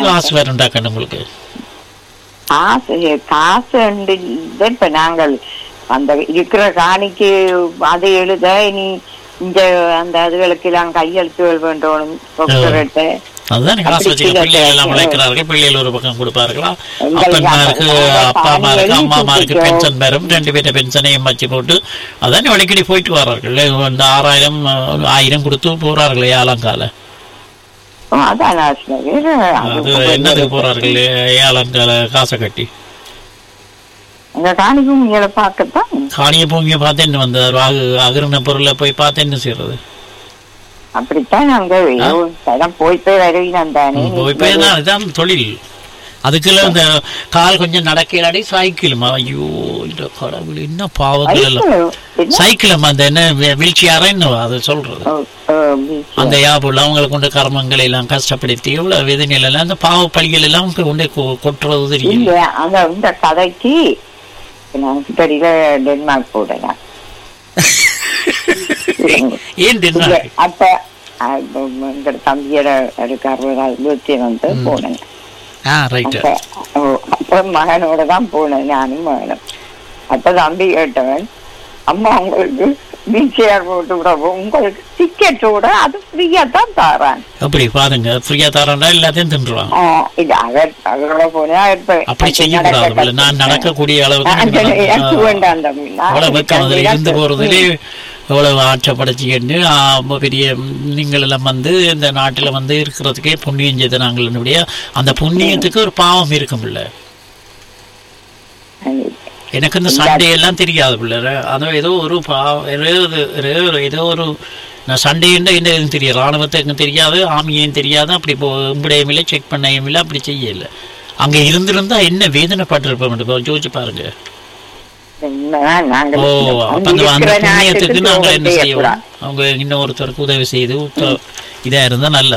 காசு வேறுண்டாக்கணும் உங்களுக்கு? காசு இப்ப நாங்கள் அந்த இருக்கிற காணிக்கு அதை எழுத இனி இந்த அந்த அதுகளுக்கு எல்லாம் கையெழுத்துகள் வேண்டும். அதுதான் காசு வச்சுக்க பிள்ளைகள் எல்லாம் உழைக்கிறார்கள். பிள்ளைகள் ஒரு பக்கம் கொடுப்பார்களா, அப்பன்மாருக்கு அப்பா அம்மாருக்கு அம்மாமாருக்கு பென்ஷன் பெறும். 2 பேர்ட்ட பென்ஷனையும் வச்சு போட்டு அதானே அடிக்கடி போயிட்டு வர்றார்கள். இந்த 6000 கொடுத்து போறார்கள் ஏழாங்கால. அது என்னதுக்கு போறார்கள் ஏழாங்கால காசை கட்டி? காணி பூமிகளை பார்க்கத்தான். காணிய பூமியை பார்த்து என்ன வந்து அகிரண பொருளை போய் பார்த்து என்ன செய்யறது? அப்படித்தான் நாங்க போய் அதுதான் தொழில். அதுக்குள்ள இந்த கால் கொஞ்சம் நடக்கலாடி சைக்கிளுமா. ஐயோ இந்த கடவுள் என்ன பாவங்கள் எல்லாம். சைக்கிளம் அந்த என்ன வீழ்ச்சி அறைன்னு அதை சொல்றது. அந்த யாபுள்ள அவங்களை கொண்ட கர்மங்களை எல்லாம் கஷ்டப்படுத்தி எவ்வளவு வேதனைகள் எல்லாம் அந்த பாவ பழிகள் எல்லாம் கொண்டே கொட்டுறது தெரியும். இந்த கதைக்கு டென்மார்க் போடலாம். ஏன் டென்மார்க்? அப்ப எங்க தம்பியோட 60வது வந்து போனேன். அப்ப மகனோட தான் போனேன், நானும் மகனும். அப்ப தம்பி கேட்டவன், அம்மா உங்களுக்கு வீல்சேர் போட்டு விடவும் உங்களுக்கு டிக்கெட்டோட அது ஃப்ரீயா தான் தாரான். அப்படி பாருங்க, ஃப்ரீயா தாரான்டா எல்லாத்தையும் தின்றுவான். இது அவரோட போனா அப்படி செய்யக்கூடாது. நான் நடக்கக்கூடிய அளவுக்கு இருந்து போறதுலே எவ்வளவு ஆட்சப்படைச்சிக்கிட்டு பெரிய நீங்கள் எல்லாம் வந்து இந்த நாட்டில் வந்து இருக்கிறதுக்கே புண்ணியம் செய்த நாங்களுடைய அந்த புண்ணியத்துக்கு ஒரு பாவம் இருக்கும் இல்லை. எனக்கு இந்த சண்டே எல்லாம் தெரியாது பிள்ளை. அது ஏதோ ஒரு ஏதோ ஒரு சண்டேன்னு என்ன எதுவும் தெரியாது. ராணுவத்துக்கு தெரியாது, ஆமியும் தெரியாது. அப்படி கும்பிடையும் இல்லை, செக் பண்ணையும் இல்லை, அப்படி செய்யலை. அங்கே இருந்திருந்தா என்ன வேதனைப்பட்டிருப்போம் யோசிச்சு பாருங்க. அந்த புண்ணியத்துக்கு நாங்க என்ன செய்யணும்? அவங்க இன்னொருத்தருக்கு உதவி செய்து இதா இருந்தா நல்ல.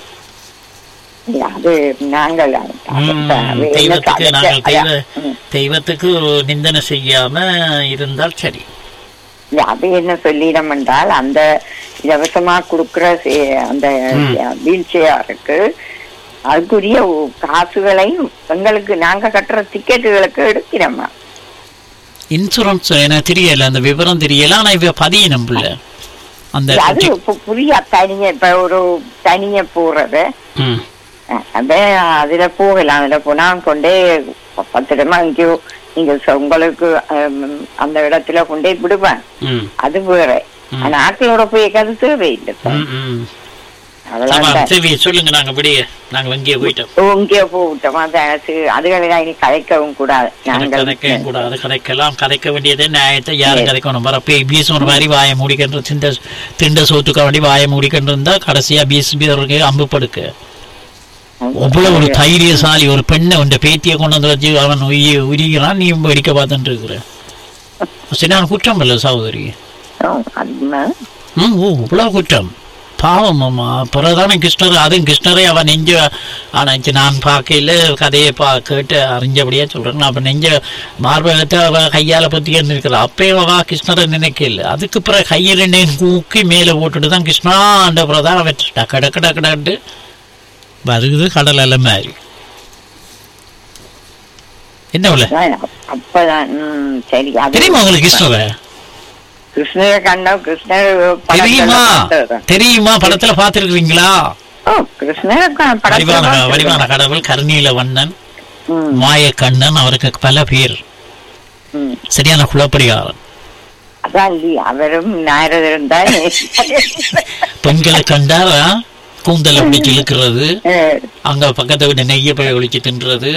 தெய்வத்துக்கு நிந்தனை செய்யாம இருந்தால் சரி. அது என்ன சொல்லிடம் என்றால், அந்த இலவசமா கொடுக்கிற அந்த வீல்சேருக்கு அதுக்குரிய காசுகளையும் எங்களுக்கு நாங்க கட்டுற டிக்கெட்டுகளுக்கு எடுக்கிறோமா. இன்சூரன்ஸ் எனக்கு தெரியல, அந்த விவரம் தெரியல. ஆனா இவ பதியணும் பிள்ளை. அந்த அது புரிய தனிய இப்ப ஒரு தனிய போறது அதுல போகலாம். அதுல போனா கொண்டே பத்திரமா எங்கேயோ நீங்க உங்களுக்கு அந்த இடத்துல கொண்டே விடுவேன். அது வேற. ஆனா ஆட்களோட போய் அது தேவையில்லை. சொல்லுங்க, நாங்க அப்படியே நாங்க எங்கேயோ போயிட்டோம். எங்கேயோ போட்டோம். அதுகளை இனி கதைக்கவும் கூடாது. கதைக்கவும் கூடாது. கதைக்கலாம். கதைக்க வேண்டியதே நியாயத்தை யாரும் கதைக்கணும். வர பீசோட மாதிரி வாய மூடிக்கின்ற திண்ட சோத்துக்க வேண்டி வாய மூடிக்கிட்டு இருந்தா கடைசியா பீஸ் அம்பு படுக்க. அவ்வளவு ஒரு தைரியசாலி ஒரு பெண்ணை உண்ட பேத்தியை கொண்டு வந்து வச்சு அவன் உரிகிறான், நீ வெடிக்க பார்த்துட்டு இருக்கிற. சரியான குற்றம் இல்ல சகோதரி? இவ்வளவு குற்றம். பாவம் அம்மா. பிறதான கிருஷ்ணர், அதுவும் கிருஷ்ணரை அவன் நெஞ்ச ஆனாச்சு. நான் பார்க்கல கதையை கேட்டு அறிஞ்சபடியா சொல்றேன். அப்ப நெஞ்ச மார்பகத்தை அவ கையால பத்திக்கிட்டு இருக்கிற அப்பயே அவ கிருஷ்ணரை நினைக்கல. அதுக்கு பிறகு கையில் கூக்கி மேல போட்டுட்டு தான் கிருஷ்ணாண்ட பிரதான் வச்சுட்டா. கடக்கடக்கடட்டு வருது கடல் எல்லாம் மாதிரி. என்ன தெரியுமா உங்களுக்கு கிருஷ்ணரை? தெரியுமா? படத்துல பாத்துருக்கீங்களா? வடிவான கடவுள், கருணீல வண்ணன், மாய கண்ணன், அவருக்கு பல பேர். சரியான குலப்படிகாரன். பெண்களை கண்டா கூந்தல் பிடிச்சு இழுக்கிறது, அங்க பக்கத்தை விட்டு நெய்ய போய் ஒழிச்சு தின்றது,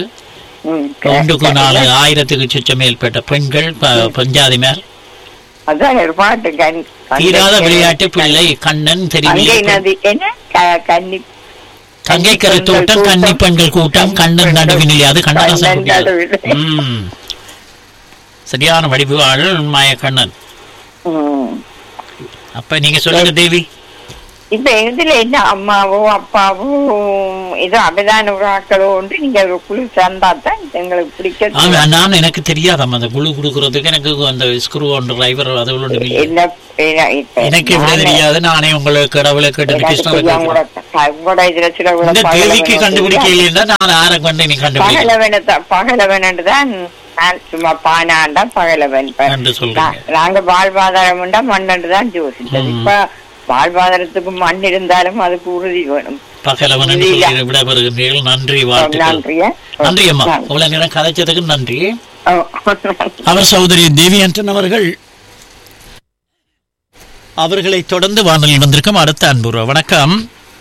1000க்கு சுற்ற மேற்பட்ட பெண்கள் பஞ்சாதிமார். தீராத விளையாட்டு பிள்ளை கண்ணன் தெரியல. கங்கை கரை தோட்டம், கன்னி பெண்கள் கூட்டம், கண்ணன் நடுவினில். அது கண்ணதாசன். சரியான வடிவாளர் மாய கண்ணன். அப்ப நீங்க சொல்லுங்க தேவி. இப்ப இதுல என்ன அம்மாவோ அப்பாவோ ஏதோ அபதான ஆக்களோ ஒன்று நீங்க குழு சேர்ந்தாதான் எங்களுக்கு பிடிக்க. நான் எனக்கு தெரியாதாம் அந்த குழு கொடுக்கறதுக்கு. எனக்கு அந்த ஸ்க்ரூ ஒன்று டிரைவர் அது எனக்கு தெரியாது. நானே உங்களுக்கு கடவுளை கேட்டு உங்களோட இதுல சில கேள்விக்கு கண்டுபிடிக்க இல்லைன்னா நான் யாரை கொண்டு நீ கண்டுபிடிக்க பகலவன்தான். சும்மா பானாண்டா பகலவன். நாங்க வாழ்வாதாரம் உண்டா மண்ணு தான் யோசிச்சது. இப்ப வாழ்வாதாரத்துக்கு மண் இருந்தாலும் அதுக்கு உறுதி வேணும். விடைபெறுகிறீர்கள். நன்றி, நன்றி அம்மா. இவ்வளவு நேரம் கதைச்சதுக்கு நன்றி. அவர் சகோதரி தேவி ஆண்டன் அவர்களை தொடர்ந்து வானொலியில் வந்திருக்கும் அடுத்த அன்பு. வணக்கம்.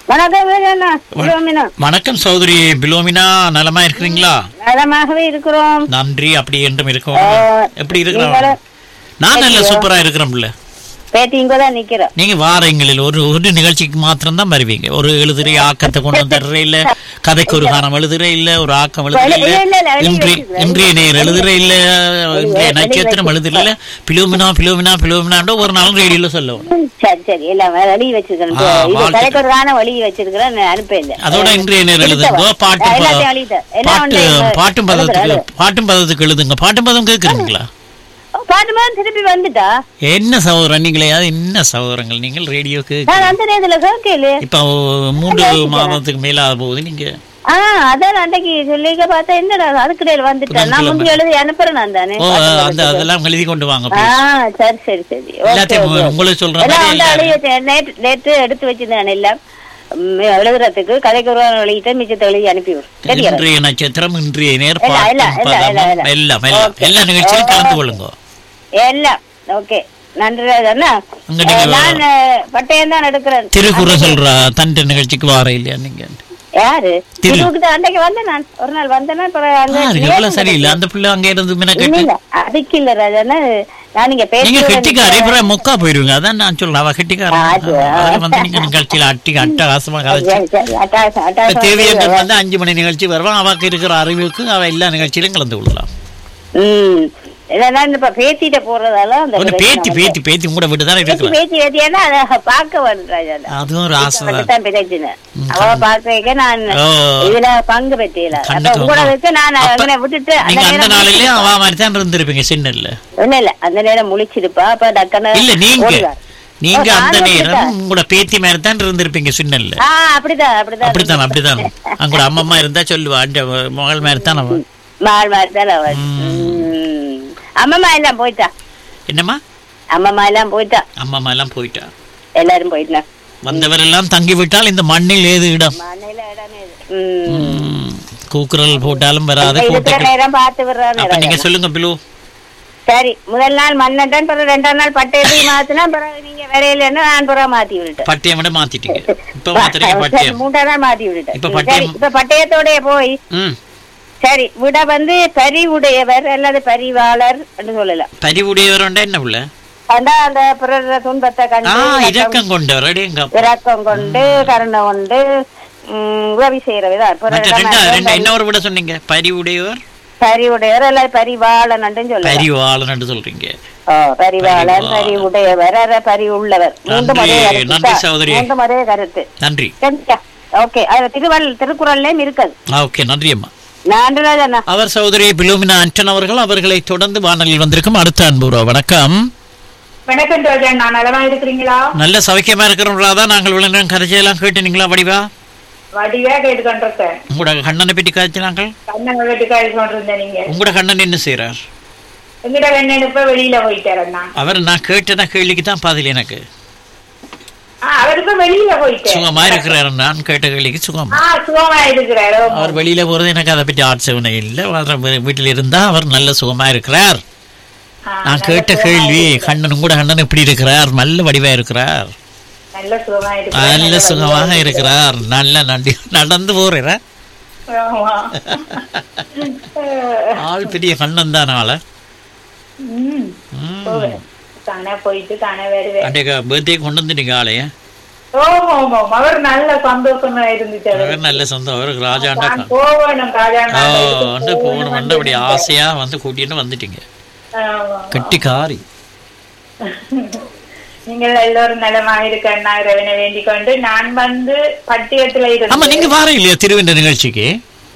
வணக்கம் சகோதரி பிலோமினா, நலமா இருக்கிறீங்களா? நலமாகவே இருக்கிறோம். நன்றி. அப்படி என்றும் இருக்கோம். எப்படி இருக்கிறோம்? நான் நல்ல சூப்பரா இருக்கிறேன். நீங்க வாரங்களில் ஒரு நிகழ்ச்சிக்கு மாத்திரம் தான் வருவீங்க. ஒரு எழுதுற ஆக்கத்தை கொண்டு வந்துடுற இல்ல, கதைக்கு ஒரு காரணம் எழுதுற இல்ல, ஒரு ஆக்கம் எழுதுற இல்ல, இன்றைய நேர் எழுதுற இல்ல, இன்றைய நட்சத்திரம் எழுதுற இல்ல. பிலோமினா பிலோமினா பிலோமினா ஒரு நாள் ரேடியோல சொல்லுவோம். அதோட இன்றைய நேர் எழுதுங்க. பாட்டும் பதத்துக்கு எழுதுங்க. பாட்டும் பதம் கேட்கறீங்களா? திருப்பி வந்துட்டா என்ன சகோதரன் நீங்களே? என்ன சகோதரங்கள் நீங்கள் ரேடியோக்கு இப்ப 3 மாதத்துக்கு மேல ஆக போகுது. நீங்க அதான் அன்றைக்கு சொல்லிக்க பார்த்தா என்னடா அதுக்கிடையில வந்துட்டேன். நான் முந்தி எழுதி அனுப்புறேன். நான் தானே அதெல்லாம் எழுதி கொண்டு வாங்க. சரி சரி சரி. உங்களுக்கு சொல்றேன். நேற்று எடுத்து வச்சிருந்தேன் எல்லாம் எழுதுறதுக்கு. கதைக்கு ஒரு எழுதிட்டு மிச்சத்தை எழுதி அனுப்பிவிடும். இன்றைய நட்சத்திரம், இன்றைய நேர், எல்லாம் எல்லா நிகழ்ச்சியும் கலந்து கொள்ளுங்க. எல்லாம் ஓகே. நன்றி. நான் பட்டயம் தான் எடுக்கிறேன். திருக்குறள் சொல்ற தண்ட நிகழ்ச்சிக்கு வார இல்லையா நீங்க? யாரு திருவுக்கு அன்றைக்கு வந்தேன். நான் ஒரு நாள் வந்தேன்னா சரியில்லை. அந்த பிள்ளை அங்க இருந்து அதுக்கு இல்ல ராஜா. நான் நீங்க கெட்டிக்கார முக்கா போயிருவீங்க. அதான் நான் சொல்றேன். அவ கெட்டிக்காரன் வந்து நீங்க நிகழ்ச்சியில அட்டகாசமா தேவையான வந்து 5 மணி நிகழ்ச்சி வருவான். அவக்கு இருக்கிற அறிவுக்கு அவ எல்லா நிகழ்ச்சியிலும் கலந்து கொள்ளலாம். பேத்திட்ட போறதால பேத்தி பேத்தி பேத்தி கூட விட்டுதான் இருக்கு. பேத்தி பேத்தியா அதை பார்க்க வருது. அதுவும் ஒரு ஆசை. அவ பார்க்க நான் இதுல பங்கு பெற்றல உங்களுக்கு நான் விட்டுட்டு அந்த நாளிலே அவ மாதிரி தான் இருந்திருப்பீங்க. சின்னல ஒண்ணு இல்ல அந்த நேரம் முழிச்சிருப்பா. அப்ப டக்குன்னு இல்ல நீங்க அந்த நேரம் உங்களோட பேத்தி மாதிரி தான் இருந்திருப்பீங்க. சின்னல்ல அப்படிதான் அப்படிதான் அப்படித்தான் அப்படித்தான். அங்கூட அம்மம்மா இருந்தா சொல்லுவா மகள் மாதிரி தான் அவன். மகள் மாதிரி தான் அவன். அம்மம்மா எல்லாம் போயிட்டா. என்னம்மா? அம்மம்மா எல்லாம் போயிட்டா. அம்மம்மா எல்லாம் போயிட்டா. எல்லாரும் போயிட்டா. வந்தவர் எல்லாம் தங்கிவிட்டால் இந்த மண்ணில் ஏது இடம்? கூக்குரல் போட்டாலும் வராது. நீங்க சொல்லுங்க பிலு. சரி, முதல் நாள் மண்ணட்டன், பிறகு 2ஆம் நாள் பட்டயத்தை மாத்தினா, பிறகு நீங்க வரையில நான் பிறகு மாத்தி விட்டுட்டேன். பட்டயம் விட மாத்திட்டீங்க. இப்ப மாத்திரீங்க பட்டயம். 3ஆம் நாள் மாத்தி விட்டுட்டேன். இப்ப பட்டயத்தோட போய் சரி விட வந்து பரிவுடையவர் அல்லது பரிவாளர் என்று சொல்லலாம். பரிவுடையவர் என்ன உள்ள அந்த பிறர் துன்பத்தை கண்டு இரக்கம் கொண்டவர், இரக்கம் கொண்டு கருணை கொண்டு உதவி செய்யறவர். இன்னொரு விட சொன்னீங்க பரிவுடையவர். பரிவுடையவர் அல்லது பரிவாளன் சொல்லலாம். பரிவாளன் சொல்றீங்க. பரிவாளன், பரிவுடையவர், பரிவுள்ளவர். மூன்று முறைய கருத்து. நன்றி. ஓகே. திருக்குறள்லயும் இருக்குது. ஓகே, நன்றி அம்மா. அவர் சகோதரி பிலோமினா ஆண்டன் அவர்கள். அவர்களை தொடர்ந்து வானொலியில் வந்திருக்கும் அடுத்த அன்பு. வணக்கம். வணக்கம் ராஜா, நான் நலமா இருக்கிறீங்களா? நல்ல சௌக்கியமா இருக்கிறோம் ராதா. நாங்கள் விளையாண்டு கரைச்செல்லாம் கேட்டுனீங்களா? வடிவா வடிவா கேட்டு கொண்டிருக்கேன். உங்களோட கண்ணனை பற்றி காய்ச்சி நாங்கள் கண்ணனை பற்றி காய்ச்சி கொண்டிருந்தேன். நீங்க உங்களோட கண்ணன் என்ன செய்யறார்? எங்கிட்ட கண்ணன் இப்ப வெளியில போயிட்டாரு. அவர் நான் கேட்டேன்னா கேள்விக்கு தான் பாதில் எனக்கு அவருக்கு வெளியில போயிட்டு சுகமா இருக்கிறாரு. நான் கேட்ட கேள்விக்கு சுகமா இருக்கிறாரு. அவர் வெளியில போறது எனக்கு அதை பற்றி ஆட்சேபனை இல்லை. வீட்டில் இருந்தா அவர் நல்ல சுகமா இருக்கிறார். நான் கேட்ட கேள்வி கண்ணன் கூட கண்ணன் எப்படி இருக்கிறார்? நல்ல வடிவா இருக்கிறார். நல்ல சுகமாக இருக்கிறார். நல்ல நடந்து போற ஆள் பெரிய கண்ணன் தான். ஆள பர்த்டே கொண்டு வந்துட்டீங்க ஆளைய. அவர் நல்ல சந்தோஷமா இருந்துச்சு. நல்ல சந்தோஷம். அவருக்கு ராஜாண்டா போகணும் அப்படி ஆசையா வந்து கூட்டிட்டு வந்துட்டீங்க. கெட்டிக்காரி. நீங்கள் எல்லோரும் நலமாக இருக்க இறைவனை வேண்டிக் கொண்டு நான் வந்து பட்டியத்துல ஆமா இருந்து நீங்க வார இல்லையா திருவெண்ட நிகழ்ச்சிக்கு?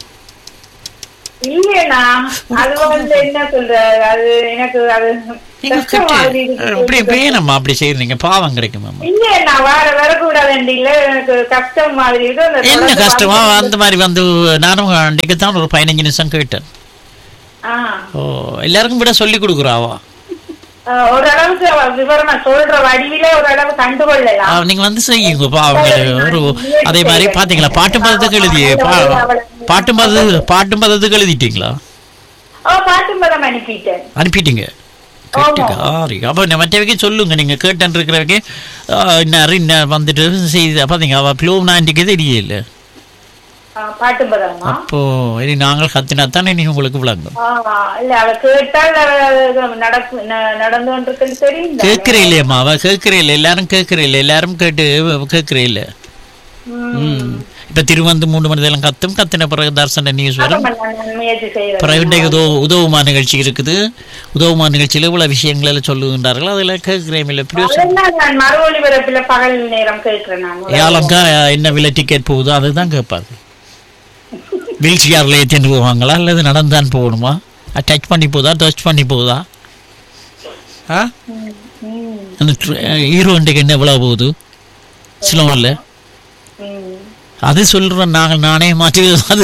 இல்லையா அது வந்து என்ன சொல்ற அது எனக்கு அது நம்ம அப்படி செய்யறீங்க பாவம் கிடைக்குமா? இல்லையா வரக்கூடாது இல்ல எனக்கு கஷ்டம் மாதிரி இருக்கு. என்ன கஷ்டமா அந்த மாதிரி வந்து நானும் அன்றைக்கு தான் ஒரு 15 நிமிஷம் கேட்டேன். ஓ எல்லாருக்கும் விட சொல்லி கொடுக்குறாவா? ஓரளவுக்கு விவரமா சொல்ற வடிவில ஓரளவு கண்டுகொள்ளலாம். நீங்க வந்து செய்யுங்க பாவம். ஒரு அதே மாதிரி பாத்தீங்களா பாட்டும் பதத்துக்கு எழுதியே பாட்டும் பதத்துக்கு எழுதிட்டீங்களா? பாட்டும் பதம் அனுப்பிட்டீங்க. அப்ப மற்றவைக்கு சொல்லுங்க நீங்க கேட்டு இருக்கிறவங்க இன்னும் வந்துட்டு செய்து பாத்தீங்க அவ பிளோம்னா இன்றைக்கு தெரியல. அப்போ இனி நாங்கள் கத்தினா தானே நீங்க உங்களுக்கு விளங்கும். கேட்கிறே இல்லையம்மா அவ கேட்கிறே இல்லை எல்லாரும் கேட்கிறே இல்லை எல்லாரும் கேட்டு கேட்கிறே இல்லை. இப்ப திருவந்து 3 மணி நேரம் கத்தின பிறகு தர்சன நியூஸ் வரும். பிறகு உதவுமா நிகழ்ச்சி இருக்குது. உதவுமா நிகழ்ச்சியில இவ்வளவு விஷயங்கள் எல்லாம் சொல்லுகின்றார்கள். அதுல கேட்கிறேன் ஏலங்கா என்ன விலை டிக்கெட் போகுதோ அதுதான் கேட்பாரு. வீல் சேர்ல ஏற்றிட்டு போவாங்களா அல்லது நடந்தான் போகணுமா? டச் பண்ணி போதா டச் பண்ணி போகுதா? அந்த ஹீரோ இன்றைக்கு என்ன எவ்வளவு போகுது சிலோன்ல அது சொல்றோம் நாங்கள். நானே மாற்றி அது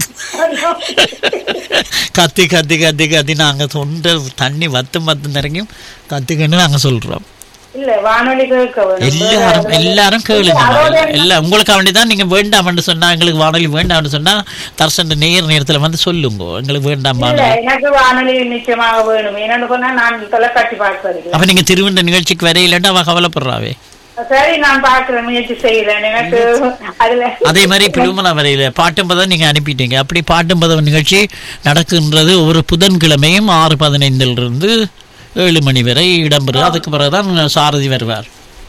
கத்தி கத்தி கத்தி கத்தி நாங்க தொண்டை தண்ணி வத்து நிறையும் கத்திக்கன்னு நாங்க சொல்றோம். எல்லாரும் கேளுங்க. எல்லாம் உங்களுக்கு வேண்டிதான். நீங்க வேண்டாம்னு சொன்னா எங்களுக்கு வானொலி வேண்டாம்னு சொன்னா தர்சன் நேரத்துல வந்து சொல்லுங்க எங்களுக்கு வேண்டாம். அப்ப நீங்க திருவண்ட நிகழ்ச்சிக்கு வரையிலன்னா அவ கவலைப்படுறாவே. அதே மாதிரி பிலுமலா வரையில பாட்டும்பதம் நீங்க அனுப்பிட்டீங்க. அப்படி பாட்டும்பதம் நிகழ்ச்சி நடக்கின்றது ஒரு புதன்கிழமையும் 6:15 7 மணி வரை இடம்பெறும். அதுக்கு பிறகுதான் சாரதி வருவார்.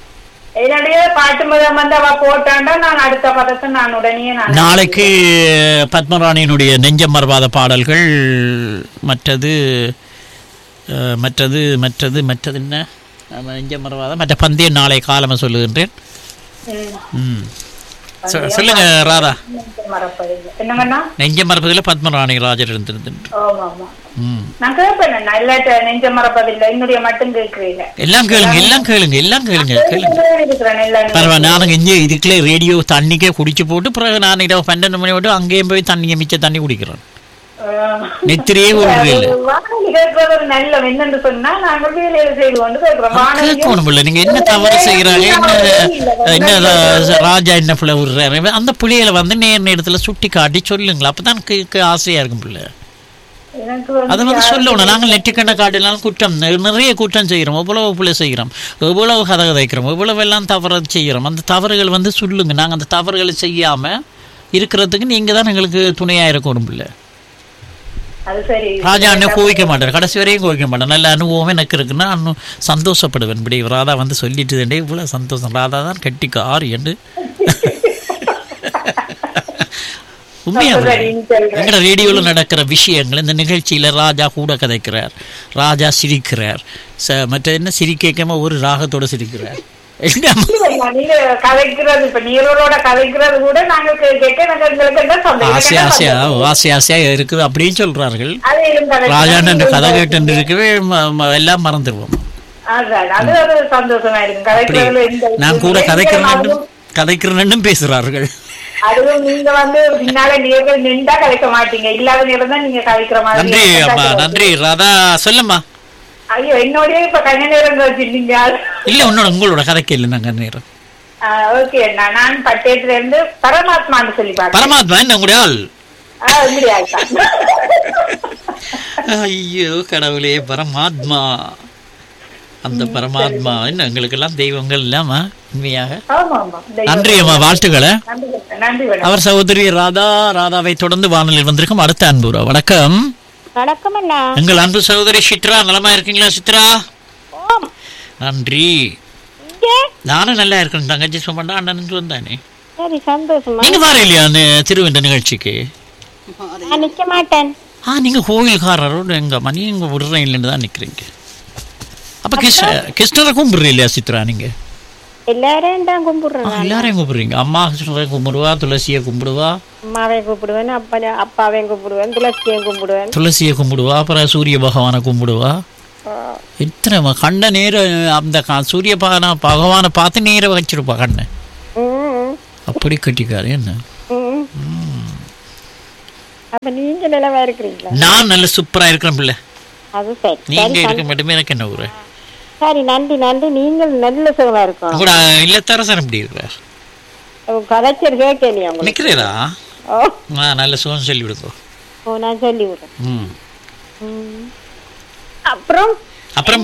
நாளைக்கு பத்மராணியினுடைய நெஞ்சம் மறவாத பாடல்கள் மற்றது மற்றது மற்றது மற்றது என்ன நெஞ்சம் மறவாத மற்ற பந்தயம் நாளை காலமா சொல்லுகின்றேன். சொல்லுங்க ராதா. நெஞ்ச மறப்பதில் பத்மராணி ராஜர் இருந்திருந்து எல்லாம் கேளுங்க எல்லாம் கேளுங்க எல்லாம் கேளுங்க பரவாயில்ல. நானுங்க இங்கே இதுக்குள்ளே ரேடியோ தண்ணிக்கே குடிச்சு போட்டு பிறகு நான் 12 மணி விட்டு அங்கேயும் போய் தண்ணியை மிச்ச தண்ணி குடிக்கிறேன். நெத்திரியே நீங்க என்ன தவறு செய்யறாங்க என்ன ராஜா என்ன பிள்ளை விடுறாரு அந்த பிள்ளைகளை வந்து நேரத்துல சுட்டி காட்டி சொல்லுங்களா அப்பதான் ஆசையா இருக்கும் பிள்ளை. அதை வந்து சொல்லணும். நாங்கள் நெற்றிக்கண்ண காட்டினாலும் குற்றம் நிறைய குற்றம் செய்கிறோம். எவ்வளவு பிள்ளை செய்கிறோம் எவ்வளவு கதை கதைக்கிறோம் எவ்வளவு எல்லாம் தவறு செய்கிறோம். அந்த தவறுகள் வந்து சொல்லுங்க. நாங்கள் அந்த தவறுகளை செய்யாம இருக்கிறதுக்கு நீங்க தான் எங்களுக்கு துணையா இருக்கணும் பிள்ளை. ராஜா அண்ணன் கோவிக்க மாட்டார். கடைசி வரையும் கோவிக்க மாட்டார். நல்ல அனுபவம் எனக்கு இருக்குன்னா அண்ணன் சந்தோஷப்படுவேன். இப்படி ராதா வந்து சொல்லிட்டு இவ்வளவு சந்தோஷம். ராதா தான் கட்டிக்கு 6 என்று உண்மையா எங்கட ரேடியோல நடக்கிற விஷயங்கள் இந்த நிகழ்ச்சியில ராஜா கூட கதைக்கிறார். ராஜா சிரிக்கிறார். மற்ற என்ன சிரிக்காம ஒரு ராகத்தோட சிரிக்கிறார். ஆசையா இருக்குது அப்படின்னு சொல்றார்கள். ராஜாண்ட கதை கேட்டு இருக்கவே எல்லாம் மறந்துடுவோம். நான் கூட கதைக்கிறேன் பேசுறார்கள். நன்றி அம்மா நன்றி ராதா. சொல்லுமா. ஐயோ என்னோட இப்ப கண்ண நேரம் வச்சிருந்தீங்க. இல்ல உங்களோட கதைக்கு இல்ல நான் கண்ண நேரம். ஓகே நான் பட்டேத்துல இருந்து பரமாத்மான்னு சொல்லி பாருங்க. பரமாத்மா என்ன உங்களுடைய ஆள்? ஐயோ கடவுளே பரமாத்மா. அந்த பரமாத்மா என்ன எங்களுக்கு எல்லாம் தெய்வங்கள் இல்லாம உண்மையாக. நன்றி அம்மா வாழ்த்துக்களை. அவர் சகோதரி ராதா. ராதாவை தொடர்ந்து வானொலியில் வந்திருக்கும் அடுத்த அன்புரா. வணக்கம். வணக்கம் அண்ணா. எங்கள் அன்பு சகோதரி சித்ரா நலமா இருக்கீங்களா சித்ரா? நன்றி. நானும் நல்லா இருக்கேன். தங்கச்சி சொன்னா அண்ணன் வந்தானே. சரி சந்தோஷமா. நீங்க வர இல்லையா அந்த திருவெண்ட நிகழ்ச்சிக்கு? நான் நிக்க மாட்டேன். நீங்க கோவில்காரரோட எங்க மணி எங்க விடுறேன் இல்லைன்னு தான் நிக்கிறீங்க. அப்ப கிருஷ்ணரை கும்பிடுறீ இல்லையா சித்ரா நீங்க? எல்லாரையும் தான் கும்பிடுறேன். எல்லாரையும் கும்பிடுறீங்க. அம்மா கிருஷ்ணரை கும்பிடுவா, துளசியை கும்பிடுவா, அம்மாவையும் கூப்பிடுவேன், அப்பாவையும் கூப்பிடுவேன், துளசியையும் கும்பிடுவேன். துளசியை கும்பிடுவா, அப்புறம் சூரிய பகவானை கும்பிடுவா. எத்தனை கண்ண நேரம் அந்த சூரிய பகவானை பார்த்து நேரம் வச்சிருப்பா கண்ணை. அப்படி கட்டிக்காரு என்ன? அப்ப நீங்க நிலவா இருக்கிறீங்களா? நான் நல்ல சூப்பரா இருக்கிறேன் பிள்ளை. அது சரி. நீங்க இருக்க மட்டுமே எனக்கு என்ன ஊரு? சரி, நன்றி நன்றி. நீங்கள் நல்ல சுகமா இருக்கணும். கூட இல்லத்தரசன் எப்படி இருக்கிறார்? கலைச்சர் கேட்கலையா உங்களுக்கு? நிக்கிறீரா? நல்ல சுகம் சொல்லி விடுங்க. நான் சொல்லி விடுறேன். அப்புறம் அப்புறம்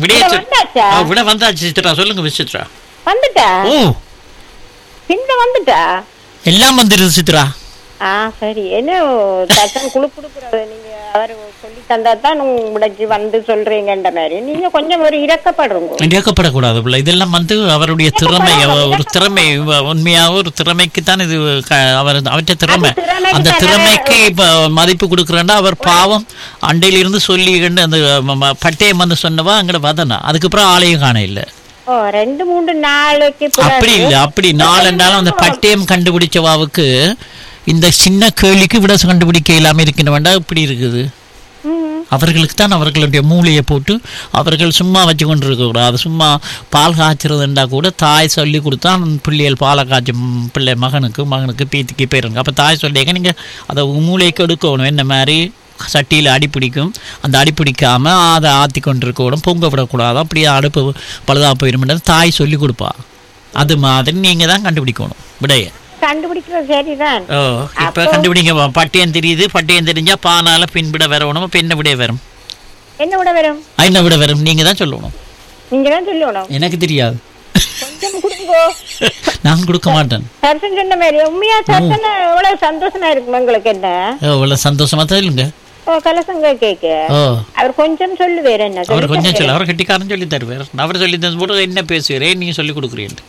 விட வந்தாச்சு சித்ரா. சொல்லுங்க சித்ரா. வந்துட்டா? ஓ, பின்ன வந்துட்டா? எல்லாம் வந்துருது சித்ரா. சரி. என்ன தச்சன் குழு கொடுக்குறது நீங்க அவர் சொல்லி தந்தா தான் முடக்கி வந்து சொல்றீங்கன்ற மாதிரி நீங்க கொஞ்சம் ஒரு இறக்கப்படுறோம். இறக்கப்படக்கூடாது பிள்ளை. இதெல்லாம் வந்து அவருடைய திறமை, ஒரு திறமை, உண்மையாக ஒரு திறமைக்கு தான் இது. அவற்றை திறமை, அந்த திறமைக்கு இப்ப மதிப்பு கொடுக்குறேன்னா அவர் பாவம் அண்டையிலிருந்து சொல்லி அந்த பட்டயம் வந்து சொன்னவா அங்கட வதனா. அதுக்கப்புறம் ஆளையும் காண இல்லை. 2-3 நாளைக்கு அப்படி இல்லை. அப்படி நாலண்டாலும் அந்த பட்டயம் கண்டுபிடிச்சவாவுக்கு இந்த சின்ன கேள்விக்கு விட கண்டுபிடிக்க இல்லாம இருக்கின்ற வேண்டாம். இப்படி இருக்குது. அவர்களுக்கு தான் அவர்களுடைய மூளையை போட்டு அவர்கள் சும்மா வச்சு கொண்டு இருக்க கூடாது. சும்மா பால் காய்ச்சறதுண்டா கூட தாய் சொல்லி கொடுத்தா பிள்ளைகள் பாலை காய்ச்சும். பிள்ளை மகனுக்கு பீத்திக்கு போயிருங்க. அப்போ தாய் சொல்லிங்க நீங்கள் அதை மூளைக்கு எடுக்கணும். என்ன மாதிரி சட்டியில் அடிப்பிடிக்கும், அந்த அடிப்பிடிக்காம அதை ஆற்றி கொண்டு இருக்கணும், பொங்க விடக்கூடாது. அப்படியே அடுப்பு பழுதாக போயிடும் தாய் சொல்லி கொடுப்பா. அது மாதிரி நீங்கள் தான் கண்டுபிடிக்கணும் விடைய. கண்டுபிடிக்கிறது சரிதான். இப்ப கண்டுபிடிங்க. பட்டயம் தெரியுது. பட்டயம் தெரிஞ்சா பானால பின்விட வரணும். அப்ப என்ன விட வரும்? என்ன விட வரும்? என்ன விட வரும்? நீங்க தான் சொல்லணும். நீங்க தான் சொல்லணும். எனக்கு தெரியாது. கொஞ்சம் கொடுங்கோ. நான் கொடுக்க மாட்டேன். சர்சன் சொன்ன மாதிரி உண்மையா சர்சன் எவ்வளவு சந்தோஷமா இருக்கும் உங்களுக்கு. என்ன எவ்வளவு சந்தோஷமா தான் இல்லைங்க. கலசங்க கேக்க அவர் கொஞ்சம் சொல்லுவார். என்ன அவர் கொஞ்சம் சொல்ல, அவர் கட்டிக்காரன் சொல்லி தருவார். அவர் சொல்லி தந்து போட்டு என்ன பேசுவீரே நீங்க சொல்லி கொடுக்குறீங்க.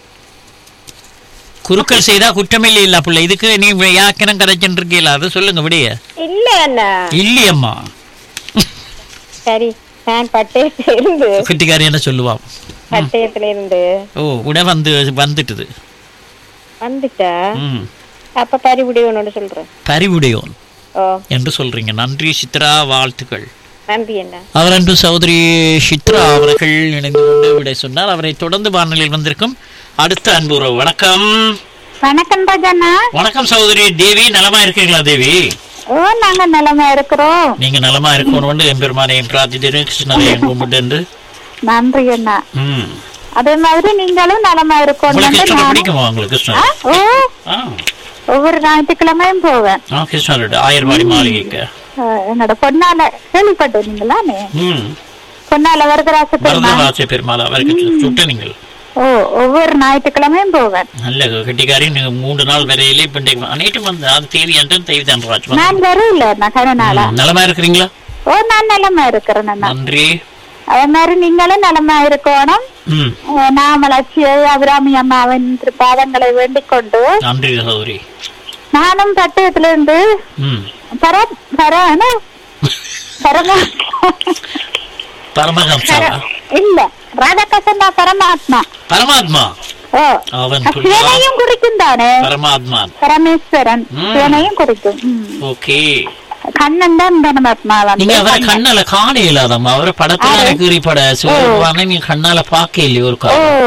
குறுக்கள் செய்தா குற்றமில்லை இல்ல பிள்ளை. இதுக்கு நீ யாக்கினம் கதைச்சுட்டு இருக்கீங்களா? அது சொல்லுங்க விடைய. இல்ல அண்ணா, இல்லையம்மா. சரி, நான் பட்டயத்துல இருந்து கட்டிக்காரி என்ன சொல்லுவா? பட்டயத்துல இருந்து உட வந்துட்டுது. வந்துட்டா அப்ப பறிவுடையோன்னு சொல்றேன். பறிவுடையோன் என்று சொல்றீங்க. நன்றி சித்ரா, வாழ்த்துக்கள். நன்றி அண்ணா. அவர் அன்று சகோதரி சித்ரா அவர்கள் இணைந்து கொண்டு விடை சொன்னார். அவரை தொடர்ந்து வானொலியில் வந்திருக்கும் அடுத்த அன்பு உறவு. வணக்கம். வணக்கம் ராஜண்ணா. வணக்கம் சகோதரி தேவி. நலமா இருக்கீங்களா தேவி? நாங்க நலமா இருக்கிறோம். நீங்க நலமா இருக்கணும் எம்பெருமானையும் பிரார்த்தித்தேன், கிருஷ்ணரையும் கும்பிட்டு. நன்றி அண்ணா. அதே மாதிரி நீங்களும் நலமா இருக்கணும். பிடிக்குமா உங்களுக்கு கிருஷ்ணர்? ஒவ்வொரு ஞாயிற்றுக்கிழமையும் போவேன் கிருஷ்ணரோட ஆயர்வாடி மாளிகைக்கு. என்னோட பொன்னால கேள்விப்பட்டீங்களா? பொன்னால வரதராச பெருமாள் அவருக்கு சுட்ட நீங்கள் ஒவ்வொரு ஞாயிற்றுக்கிழமையும் போவேன். நல்ல கட்டிக்காரி. நீங்க 3 நாள் வரையிலே அனைத்து வந்து அது தேவி என்று தேவி தான். நான் வரல. நான் கருநாளா. நலமா இருக்கிறீங்களா? நான் நலமா இருக்கிறேன். நன்றி. அதே மாதிரி நீங்களும் நலமா இருக்கணும். நாமலட்சியை அபிராமி அம்மாவின் பாதங்களை வேண்டிக் கொண்டு நன்றி சகோதரி. நானும் பட்டயத்துல இருந்து இல்ல ராதாகிருஷ்ணா பரமாத்மா. பரமாத்மா அவன் சிவனையும் குறிக்கும் தானே. பரமாத்மா பரமேஸ்வரன் சிவனையும் குறிக்கும். ஓகே. கண்ணன் தான் பரமாத்மா. நீங்க அவரை கண்ணால காண இல்லாதம்மா. அவரை படத்துல கீரிப்பட சிவபெருமானை நீங்க கண்ணால பாக்க இல்லையோ? ஒரு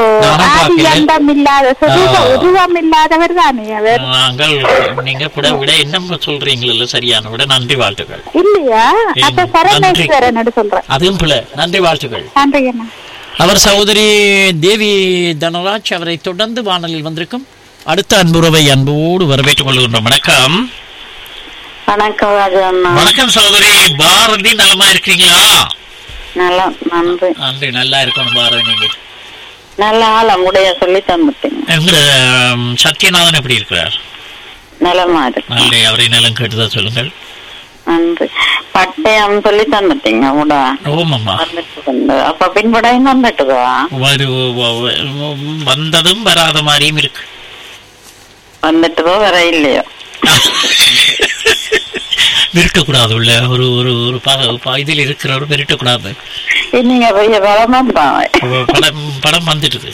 உருவம் இல்லாதவர் தானே அவர். நாங்கள் நீங்க கூட விட என்ன சொல்றீங்களா? சரியான விட. நன்றி, வாழ்த்துக்கள். இல்லையா? அப்ப பரமேஸ்வரன் சொல்றேன். அதுவும் பிள்ளை. நன்றி, வாழ்த்துக்கள். நன்றி அண்ணா. அவர் சகோதரி தேவி தனராஜ் அவரை தொடர்ந்து வானொலியில் வந்திருக்கும் அடுத்த அன்புறவை அன்போடு வரவேற்றுக் கொள்கின்றோம். வணக்கம். வணக்கம் ராஜண்ணா. வணக்கம் சகோதரி பாரதி. நலமா இருக்கீங்களா? நல்லா. நன்றி. நன்றி. நல்லா இருக்கணும் பாரதி. நீங்க நல்ல ஆள் அம்முடைய சொல்லி தந்துட்டீங்க. சத்யநாதன் எப்படி இருக்கிறார்? நலமா இருக்கு. நல்ல. அவரை நலம் கேட்டுதா சொல்லுங்கள். நன்றி. பட்டயம் சொல்லி தந்துட்டீங்க. ஓமாம்மா. அப்ப பின்படையும் வந்துட்டுதா? வந்ததும் வராத மாதிரியும் இருக்கு. வந்துட்டுதோ வர இல்லையோ? விரட்டக்கூடாது. உள்ள ஒரு ஒரு இதில் இருக்கிறவர் விரட்டக்கூடாது. நீங்க பெரிய பலமா படம் வந்துட்டு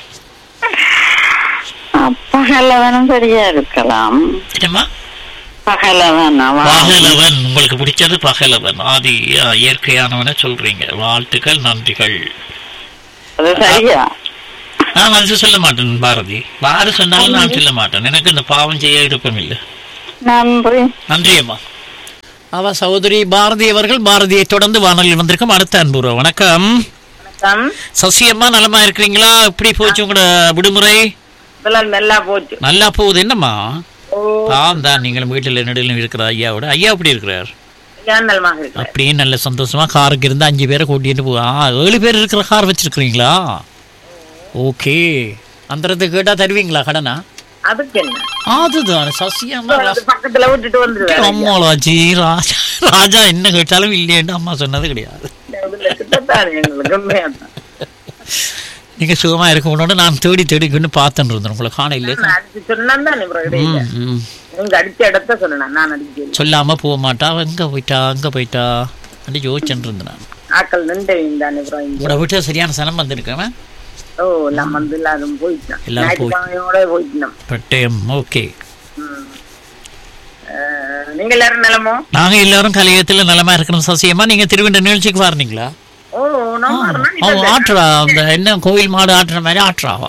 பகலவனும் சரியா இருக்கலாம். பகலவன் உங்களுக்கு பிடிச்சது பகலவன். ஆதி இயற்கையானவன சொல்றீங்க. வாழ்த்துக்கள், நன்றிகள். அது சரியா? நான் வந்து சொல்ல மாட்டேன் பாரதி. யாரு சொன்னாலும் நான் சொல்ல மாட்டேன். எனக்கு இந்த பாவம் செய்ய விருப்பம் இல்லை. நன்றி அம்மா. அவ சகோதரி பாரதி அவர்கள். பாரதியை தொடர்ந்து வானொலியில் வந்திருக்கும் அடுத்த அன்புறவு. வணக்கம். சசியம்மா, நலமா இருக்கிறீங்களா? எப்படி போச்சு உங்களோட விடுமுறை? நல்லா போகுது. என்னம்மா பாவம் தான், நீங்களும் வீட்டில் நடுவில் இருக்கிற ஐயாவோட. ஐயா எப்படி இருக்கிறார்? அப்படியே நல்ல சந்தோஷமா காருக்கு இருந்து 5 பேரை கூட்டிட்டு 7 பேர் இருக்கிற கார் வச்சிருக்கிறீங்களா? ஓகே. அந்த கேட்டா தருவீங்களா கடனா? அதுதான் சசியம்மா பக்கத்துல விட்டுட்டு வந்துருவேன். அம்மாளாச்சி ராஜா என்ன கேட்டாலும் இல்லையேன்னு அம்மா சொன்னது கிடையாது. நீங்க சுகமா இருக்கணும்னு நான் தேடி தேடிக்கொண்டு பார்த்துட்டு இருந்தேன். உங்களை காணையில சொல்லாம போக மாட்டா. எங்க போயிட்டா அப்படி யோசிச்சுட்டு இருந்தேன். உங்களோட வீட்டுல சரியான சனம் வந்திருக்கேன். நாங்க எல்லாரும் கலையத்துல நலமா இருக்கணும். சசியம்மா, நீங்க திருவிண்ட நிகழ்ச்சிக்கு வரீங்களா? ஆற்றா அந்த என்ன கோயில் மாடு ஆட்டுற மாதிரி ஆற்றாவா?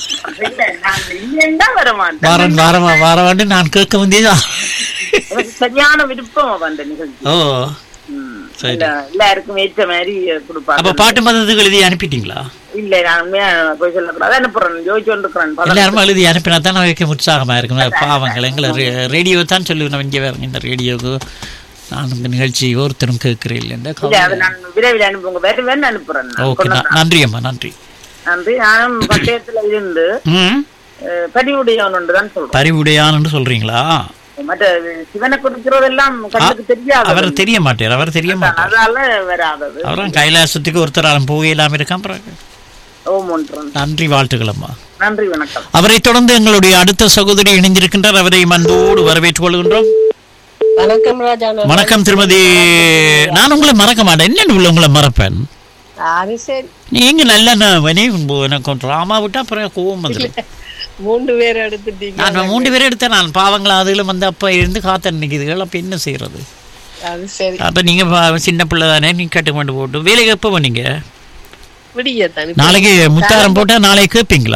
வர வந்து நான் கேட்க வேண்டியதா? சரியான விருப்பம். ஓ எல்லாருக்கும் ஏற்ற மாதிரி கொடுப்பாங்க. அப்ப பாட்டு மதத்துக்கு எழுதி அனுப்பிட்டீங்களா? இல்ல, நான் போய் சொல்லக்கூடாது, அனுப்புறேன். எல்லாருமே எழுதி அனுப்பினா தான் வைக்க உற்சாகமா இருக்கும். பாவங்கள் எங்களை ரேடியோ தான் சொல்லுவேன். இங்கே வேற இந்த ரேடியோக்கு நான் இந்த நிகழ்ச்சி ஒருத்தரும் கேட்கிறேன். விரைவில் அனுப்புங்க. வேறு அனுப்புறேன். ஓகே, நன்றி அம்மா. நன்றி. நானும் பட்டயத்துல இருந்து பரிவுடையான் தான் சொல்றேன். பரிவுடையான் சொல்றீங்களா? மற்ற சிவனை கொடுக்கிறதெல்லாம் கண்ணுக்கு தெரியாது. அவர் தெரிய மாட்டார். அதனால வராதது. அவரும் கைலாசத்துக்கு ஒருத்தர் போகலாம் இருக்கான். நன்றி, வாழ்த்துக்கள் அம்மா. நன்றி, வணக்கம். அவரை தொடர்ந்து எங்களுடைய அடுத்த சகோதரி இணைந்திருக்கின்றார். அவரை அன்போடு வரவேற்றுக் கொள்கின்றோம். வணக்கம் ராஜா. வணக்கம் திருமதி. நான் உங்களை மறக்க மாட்டேன். என்ன உங்களை மறப்பேன்? நீங்க நல்ல ராமா விட்டா அப்புறம் கோவம் வந்து 3 பேர் எடுத்துட்டீங்க. நான் 3 பேர் எடுத்தேன். நான் பாவங்களா அதுல வந்து அப்ப இருந்து காத்த நிக்குதுகள். அப்ப என்ன செய்யறது? அப்ப நீங்க சின்ன பிள்ளை தானே, நீங்க கட்டுமண்டு போட்டு வேலைக்கு எப்ப பண்ணீங்க? நாளைக்கு முத்தாரம் போட்டா நாளைக்கு கேட்பீங்களா?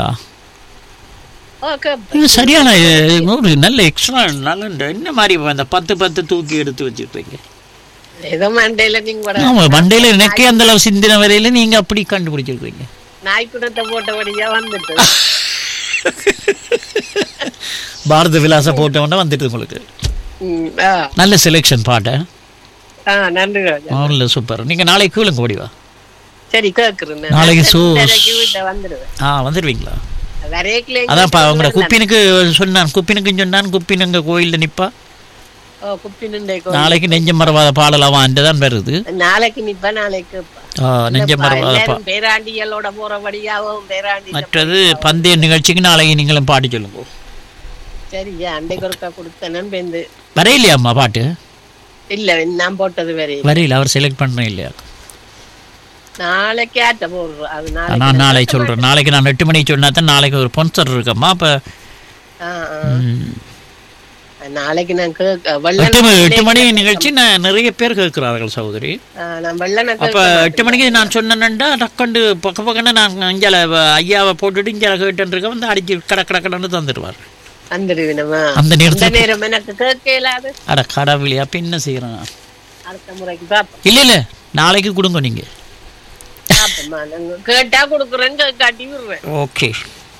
சரியான நல்ல எக்ஸ்ட்ரா நல்ல என்ன மாதிரி அந்த 10 தூக்கி எடுத்து வச்சுருப்பீங்க. மண்டையில எனக்கே அந்த அளவு சிந்தின வரையில நீங்க அப்படி கண்டுபிடிச்சிருக்கீங்க. நாய்க்குடத்தை போட்டபடியா வந்துட்டு பாரத விலாச போட்டவன வந்துட்டு உங்களுக்கு நல்ல செலக்ஷன் பாட்ட. நன்றி ராஜா. சூப்பர். நீங்க நாளைக்கு கூலுங்க ஓடிவா. சரி, கேக்குறேன். நாளைக்கு வந்துருவேன். வந்துருவீங்களா? அதான் உங்களோட குப்பினுக்கு சொன்னான். குப்பினுங்க கோயில்ல நிப்பா. நாளைக்கு நெஞ்ச மறவாத பாடலாமா என்றுதான் வருது. நாளைக்கு நிப்பா. நாளைக்கு நெஞ்ச மறவாத பேராண்டிகளோட போறபடியாவும் பேராண்டி. மற்றது பந்தய நிகழ்ச்சிக்கு நாளைக்கு நீங்களும் பாடி சொல்லுங்க. சரியா? அண்டைக்கு ஒருக்கா கொடுத்தேன். வரையிலையாம்மா பாட்டு? இல்ல, நான் போட்டது வரையில. அவர் செலக்ட் பண்றேன் இல்லையா? நாளைக்கு ஆட்ட போடுறோம். நான் நாளைக்கு சொல்றேன். நாளைக்கு நான் 8 மணிக்கு சொன்னா தான் நாளைக்கு ஒரு ஸ்பான்சர் இருக்கம்மா. அப்ப நாளைக்கு நான் 8 மணி நிகழ்ச்சி நிறைய பேர் கேட்கிறார்கள் சகோதரி. அப்ப 8 மணிக்கு நான் சொன்னேன்டா டக்கண்டு பக்கன்னு நான் இஞ்சால ஐயாவை போட்டுட்டு இஞ்சால கேட்டு இருக்க வந்து அடிச்சு கடன்னு தந்துடுவார். அந்த நேரம் எனக்கு கேட்கலாது. அட கடவுளே, அப்ப என்ன செய்யறேன்? இல்ல இல்ல, நாளைக்கு கொடுங்க. நீங்க கேட்டா கொடுக்குறேன், காட்டி விடுறேன். ஓகே.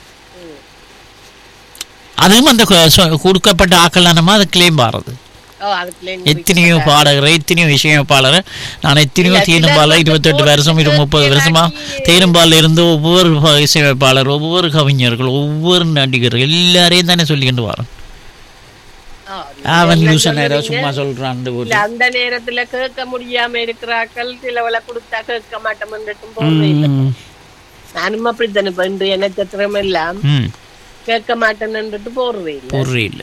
அதுவும் அந்த கொடுக்கப்பட்ட ஆக்கலானமா அது கிளைம் ஆறது. எத்தனையோ பாடகர், எத்தனையோ இசையமைப்பாளர். நான் எத்தனையோ தேனும்பால 28 வருஷம் 30 வருஷமா தேனும்பால இருந்து ஒவ்வொரு இசையமைப்பாளர், ஒவ்வொரு கவிஞர்கள், ஒவ்வொரு நடிகர் எல்லாரையும் தானே சொல்லிக்கிட்டு வரேன். சும்மா சொல்றான். அந்த நேரத்துல கேட்க முடியாம இருக்கிறார்கள். சிலவளை கொடுத்தா கேட்க மாட்டோம். நானும் அப்படித்தானே பண்றேன். நட்சத்திரம் எல்லாம் கேட்க மாட்டேன்னு போடுறேன்.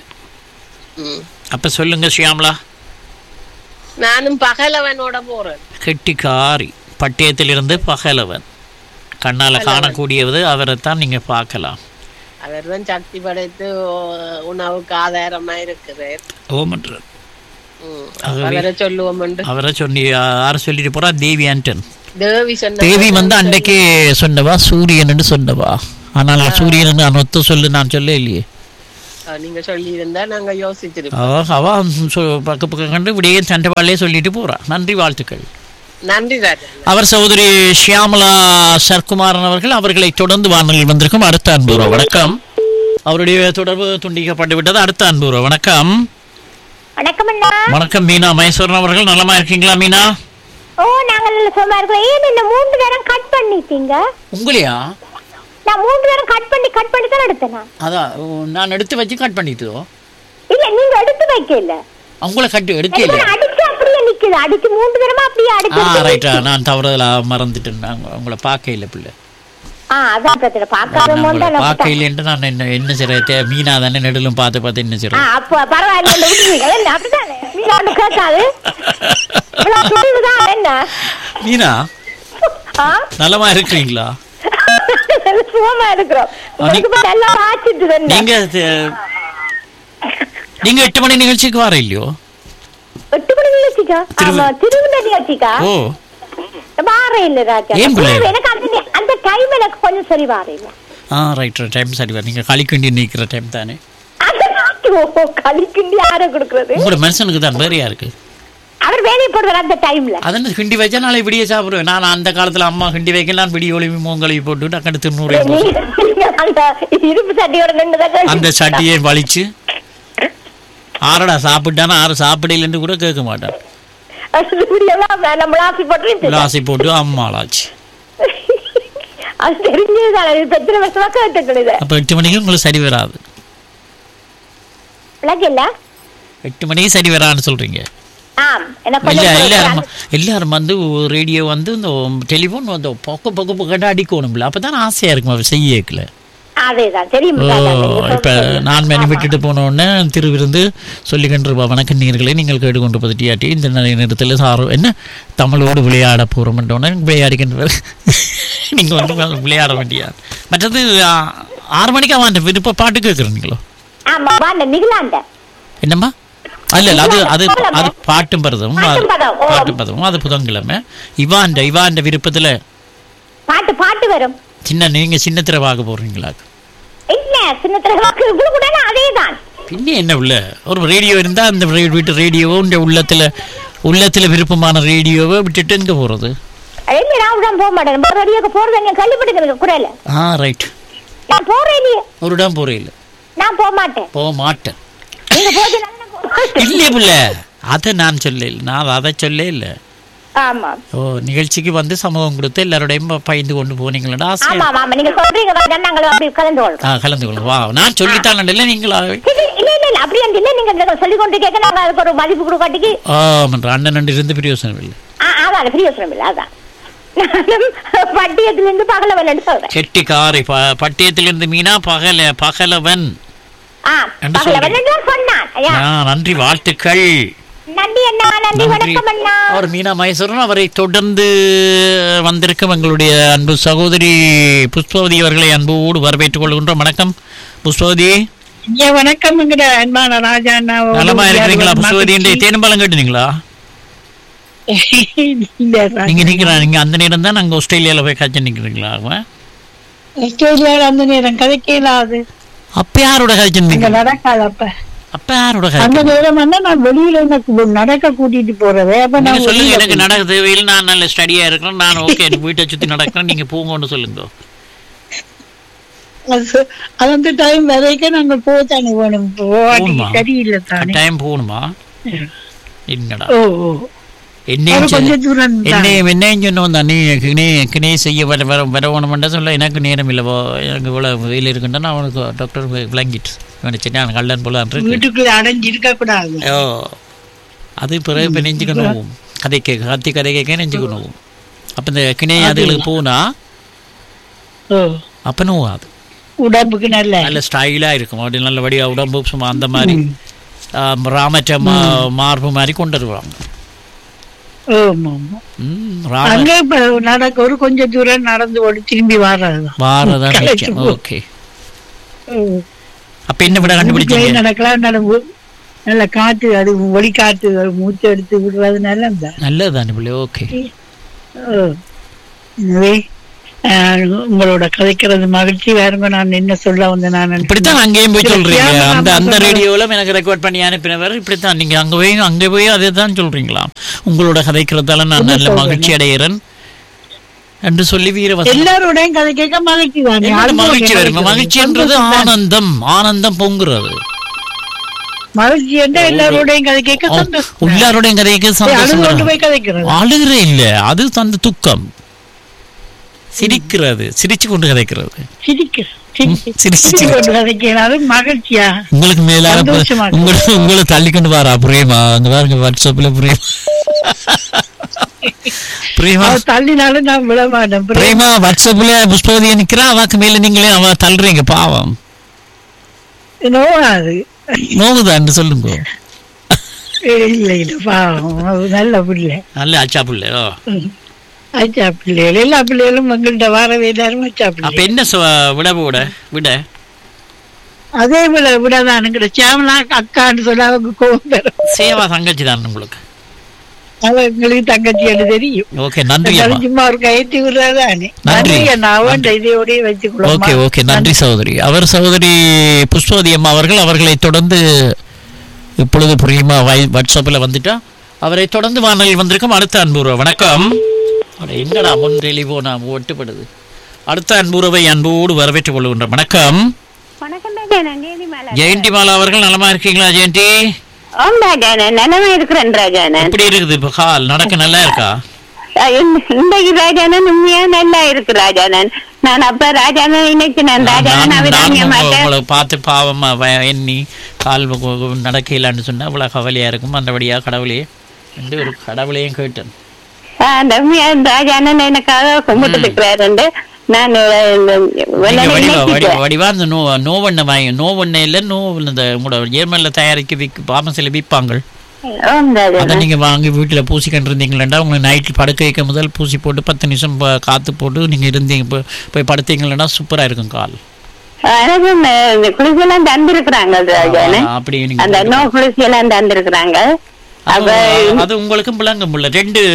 அப்ப சொல்லுங்க ஷியாமலா. நானும் பகலவனோட போறேன். கெட்டிக்காரி. பட்டயத்திலிருந்து பகலவன் கண்ணால காணக்கூடியது அவரைத்தான் நீங்க பார்க்கலாம். அவர் தான் சக்தி படைத்து உணவுக்கு ஆதாரமா இருக்கிறார். ஓமன்றார். அவரை சொல்லுவோம். அவரை சொல்லி யார சொல்லிட்டு போறா? தேவி ஆண்டன். தேவி வந்து அன்றைக்கு சொன்னவா சூரியன் சொன்னவா. ஆனால் சூரியன் நான் ஒத்து சொல்லு நான் சொல்ல இல்லையே. நீங்க சொல்லி இருந்தா நாங்க யோசிச்சிருப்போம். அவ பக்க பக்கம் கண்டு விடிய சண்டைவாளே சொல்லிட்டு போறா. நன்றி, வாழ்த்துக்கள். நன்றி ராஜா. அவர் சகோதரி ஷியாமலா சர்க்குமாரன் அவர்கள். அவர்களை தொடர்ந்து வானொலியில் வந்திருக்கும் அடுத்த அன்புறவு. வணக்கம். அவருடைய தொடர்பு துண்டிக்கப்பட்டு விட்டது. அடுத்த அன்புறவு. வணக்கம். வணக்கம் அண்ணா. வணக்கம் மீனா மகேஸ்வரன் அவர்கள். நலமா இருக்கீங்களா மீனா? ஓ, நாங்க நல்ல சும்மா இருக்கோம். ஏன் இந்த 3 நேரம் கட் பண்ணிட்டீங்க? உங்களையா? நான் 3 நேரம் கட் பண்ணி தான் எடுத்தேன். அதான் நான் எடுத்து வச்சு கட் பண்ணிட்டு. இல்ல, நீங்க எடுத்து வைக்கல. அவங்கள கட்டு எடுக்கல. அடிச்சு அப்படியே நிக்குது. அடிச்சு 3 நேரமா அப்படியே அடிச்சு. ரைட்டா, நான் தவறுதலா மறந்துட்டேன். உங்களை பார்க்க இல்ல பிள்ளை. அதான் பிரச்சனை. பார்க்க இல்லைன்ட்டு நான் என்ன செய்ய மீனா தானே நெடுலும் பார்த்து என்ன செய்யறேன். அப்ப பரவாயில்ல. அப்படித்தானே மீனா கேட்காது. என்ன மீனா நலமா இருக்கிறீங்களா? சுகமா இருக்கிறோம். நீங்க 8 மணி நிகழ்ச்சிக்கு வர இல்லையோ? 8 மணி நிகழ்ச்சிக்கா? திருவிழா நிகழ்ச்சிக்கா? ஓ, வார இல்ல ராஜா. எனக்கு அந்த டைம் எனக்கு கொஞ்சம் சரி வார இல்ல. ரைட், டைம் சரி வர. நீங்க களிக்கிண்டி நிக்கிற டைம் தானே. களிக்கிண்டி யாரை கொடுக்கறது? உங்களோட மனுஷனுக்கு தான் வேற யாருக்கு? அவர் வேலையை போடுவார் அந்த டைம்ல. அதனால ஹிண்டி வச்சா நாளை விடிய சாப்பிடுவேன். நான் அந்த காலத்துல அம்மா ஹிண்டி வைக்க நான் விடிய ஒளிவி மூங்கலை போட்டு டக்கடு 90 இரும்பு சட்டியோட நின்று அந்த சட்டியை வலிச்சு ஆறடா சாப்பிட்டானா ஆறு சாப்பிடலன்னு கூட கேட்க மாட்டான். லாசி போட்டு அம்மாளாச்சு. அப்ப 8 மணிக்கு உங்களுக்கு சரி வராது. 8 மணிக்கு சரி வரான்னு சொல்றீங்க. எல்லாரும் வந்து ரேடியோ வந்து இந்த டெலிபோன் வந்து பொக்க அடிக்கணும்ல. அப்பதான் ஆசையா இருக்கும் அவர் செய்யல. இப்ப நான் மெனி விட்டுட்டு போன உடனே திருவிருந்து சொல்லிக்கின்றிருப்பா, வணக்கம் நீர்களே, நீங்கள் கேட்டுக்கொண்டு பதிட்டியாட்டி இந்த நேரத்தில் சாரோ என்ன தமிழோடு விளையாட போறோம் விளையாடிக்கின்ற நீங்க வந்து விளையாட வேண்டியா. மற்றது 6 மணிக்கு அவன் விருப்ப பாட்டு கேட்குறீங்களோ? என்னம்மா? அல்ல அது அது அது பாட்டும் பரதமும் அது புதன்கிழமை. இவாண்ட விருப்பத்துல பாட்டு வரும். நீங்க சின்னத்திர பார்க்க போறீங்களா? இல்ல, சின்னத்திர கூட அதேதான். பின்ன என்ன உள்ள ஒரு ரேடியோ இருந்தா அந்த வீட்டு ரேடியோவோ இந்த உள்ளத்துல விருப்பமான ரேடியோவை விட்டுட்டு எங்க போறது? போக மாட்டேன். ரேடியோக்கு போறது கேள்விப்பட்டிருக்கீங்க குரல்? ரைட். நான் போறேன் இல்லையே. ஒரு இடம் போறேன் இல்ல. நான் போக மாட்டேன். நீங்க போது இல்ல புள்ள, அத நான் அதை சொல்ல இல்ல. ஆமா. ஓ, நிகழ்ச்சிக்கு வந்து சமூகம் கொடுத்து எல்லாரோடையும் பயந்து கொண்டு போனீங்களா? ஆமா ஆமா, நீங்க சொல்றீங்க நாங்க அப்படி கலந்து கொள்ளுங்க. வா, நான் சொல்லிட்டானே இல்ல நீங்களா? இல்ல இல்ல அப்படி இல்ல, நீங்க சொல்லி கொண்டு கேட்க நாங்க அதுக்கு ஒரு மதிப்பு கொடுக்காட்டிக்கு அண்ணன் இருந்து பிரயோசனம் இல்லை. அதான் பிரயோசனம் இல்லை. அதான் பட்டியத்திலிருந்து பகலவன் சொல்றேன். கெட்டிக்காரி பட்டியத்திலிருந்து மீனா பகலவன். நன்றி, வாழ்த்துக்கள். அவர் மீனா மகேஸ்வரன். அவரை தொடர்ந்து வந்திருக்கும் எங்களுடைய அன்பு சகோதரி புஷ்பவதி அவர்களை அன்போடு வரவேற்றுக் கொள்கின்றோம். வணக்கம் புஷ்பவதி. வணக்கம். நலமா இருக்கிறீங்களா புஷ்பவதி? தேனும்பலம் கேட்டுனீங்களா? நீங்க அந்த நேரம் தான் நாங்க ஆஸ்திரேலியால போய் காய்ச்சி நிக்கிறீங்களா? ஆஸ்திரேலியால அந்த நேரம் கதைக்கலாது. அப்ப யாரோட காய்ச்சி நடக்காது. அப்ப யாரோட அந்த நேரம் நான் வெளியில எனக்கு நடக்க கூட்டிட்டு போறதே. அப்ப நான் சொல்லுங்க, எனக்கு நடக்க தேவையில்லை, நான் நல்ல ஸ்டடியா இருக்கிறேன், நான் ஓகே வீட்டை சுத்தி நடக்கிறேன், நீங்க போங்கன்னு சொல்லுங்க. அந்த டைம் வரைக்கும் நாங்க போதானே வேணும். சரியில்லை தானே டைம் போகணுமா? என்னடா என்னையும் சொன்னோம் நீ கிணே செய்ய வரணும்னா சொல்ல எனக்கு நேரம் இல்லவோ, எனக்கு இவ்வளவு வெயில் இருக்குன்னா அவனுக்கு டாக்டர் விளங்கிட்டு இவனை கல்லன் போல வீட்டுக்குள்ள அடைஞ்சு இருக்க கூடாது. ஓ, அது பிறகு இப்போ நெஞ்சுக்கணும் கதை கேட்க நெஞ்சுக்கணும். அப்ப இந்த கிணை அதுகளுக்கு போனா அப்ப நோவாது, உடம்புக்கு நல்ல ஸ்டைலா இருக்கும். அப்படி நல்லபடியா உடம்பு சும்மா அந்த மாதிரி ராமச்ச மார்பு மாதிரி கொண்டு வருவாங்க. ஆமா ஆமா அங்க இப்ப நடக்க ஒரு கொஞ்சம் தூரம் நடந்து ஓடி திரும்பி வாரதான். ஓகே, அப்ப என்ன விட கண்டுபிடிச்சீங்க? நடக்கலாம் நடவு நல்ல காற்று, அது ஒளி காற்று மூச்சு எடுத்து விடுறது நல்லதுதான். ஓகே, எனவே உங்களோட கதைக்கிறது மகிழ்ச்சி. வேறுங்க நான் என்ன சொல்ல வந்து நான் இப்படித்தான் அங்கேயும் போய் சொல்றீங்க. அந்த ரேடியோல எனக்கு ரெக்கார்ட் பண்ணி அனுப்பினவர் இப்படித்தான். நீங்க அங்க போய் அதே தான் சொல்றீங்களா? உங்களோட கதைக்கிறதால நான் நல்ல மகிழ்ச்சி அடைகிறேன் என்று சொல்லி வீரவசனம். எல்லாரோடையும் கதை கேட்க மகிழ்ச்சி தானே. மகிழ்ச்சி வரும். மகிழ்ச்சின்றது ஆனந்தம் பொங்குறது. மகிழ்ச்சி என்ற எல்லாரோடையும் கதை கேட்க சந்தோஷம். எல்லாரோடையும் கதை கேட்க சந்தோஷம். அழுகிறே இல்ல, அது அந்த துக்கம். சிரிக்கிறது, சிரிச்சு கொண்டு கதைக்கிறது. மகிழ்ச்சியா உங்களுக்கு மேலாக உங்களை தள்ளிக்கொண்டு வாரா பிரேமா? அங்க பாருங்க வாட்ஸ்அப்ல பிரேமா தள்ளினாலும் நான் விட மாட்டேன். பிரேமா வாட்ஸ்அப்ல புஷ்பவதியா நிக்கிறா, அவாக்கு மேல நீங்களே அவ தள்ளுறீங்க. பாவம் நோவுதான் சொல்லுங்க. இல்ல இல்ல பாவம், நல்ல பிள்ளை, நல்ல அச்சா பிள்ளை. அச்சா பிள்ளைகள் எல்லா பிள்ளைகளும் எங்கள்கிட்ட வரவே எல்லாரும் அச்சா பிள்ளை. அப்ப என்ன விட அதே விடதான் சேவலா அக்கான்னு சொல்ல அவங்க கோவம் பெறும். சேவா தங்கச்சி தான் உங்களுக்கு? அவ எங்களுக்கு தங்கச்சி என்று தெரியும். ஓகே, நன்றி. சும்மா ஒரு கையெழுத்தி விடுறதானே. நன்றி. இதையோடய வச்சுக்கொள்ளும். ஓகே ஓகே, நன்றி சகோதரி. அவர் சகோதரி புஷ்பவதி அம்மா அவர்களை தொடர்ந்து இப்பொழுது புரியுமா வாட்ஸ்அப்ல வந்துட்டா அவரை தொடர்ந்து வானொலியில் வந்திருக்கும். அடுத்த அன்புறவு வணக்கம். என்னடா முன் தெளிவோ நான் ஒட்டுப்படுது. அடுத்த அன்புறவை அன்போடு வரவேற்றுக் கொள்கின்ற வணக்கம். ஜெயந்தி மாலா அவர்கள் நலமா இருக்கீங்களா? ஜெயந்தி நலமா இருக்கிறேன் ராஜானன். எப்படி இருக்குது இப்ப கால்? நடக்க நல்லா இருக்கா? இன்றைக்கு ராஜானன் உண்மையா நல்லா இருக்கு ராஜானன். நான் அப்ப ராஜானன் நினைக்கிறேன். உங்களை பார்த்து பாவமா எண்ணி கால் நடக்கலான்னு சொன்னா இவ்வளவு கவலையா இருக்கும். அந்தபடியா கடவுளே என்று ஒரு கடவுளையும் கேட்டேன். ராஜானன் எனக்காக கும்பிட்டு இருக்கிறாரு. நான் வடிவா இந்த நோவெண்ண இல்ல உங்களோட ஜெர்மன்ல தயாரிக்க பாமசில விற்பாங்க. அதை நீங்க வாங்கி வீட்டுல பூசி கண்டிருந்தீங்களா? உங்களுக்கு நைட்டு படுக்க வைக்க முதல் பூசி போட்டு 10 நிமிஷம் காத்து போட்டு நீங்க இருந்தீங்க போய் படுத்தீங்கன்னா சூப்பரா இருக்கும் கால். குளிசெல்லாம் தந்திருக்கிறாங்க. அப்படி அந்த நோ குளிசெல்லாம் தந்திருக்கிறாங்க. அது உங்களுக்கும் பிள்ளைங்க முள்ள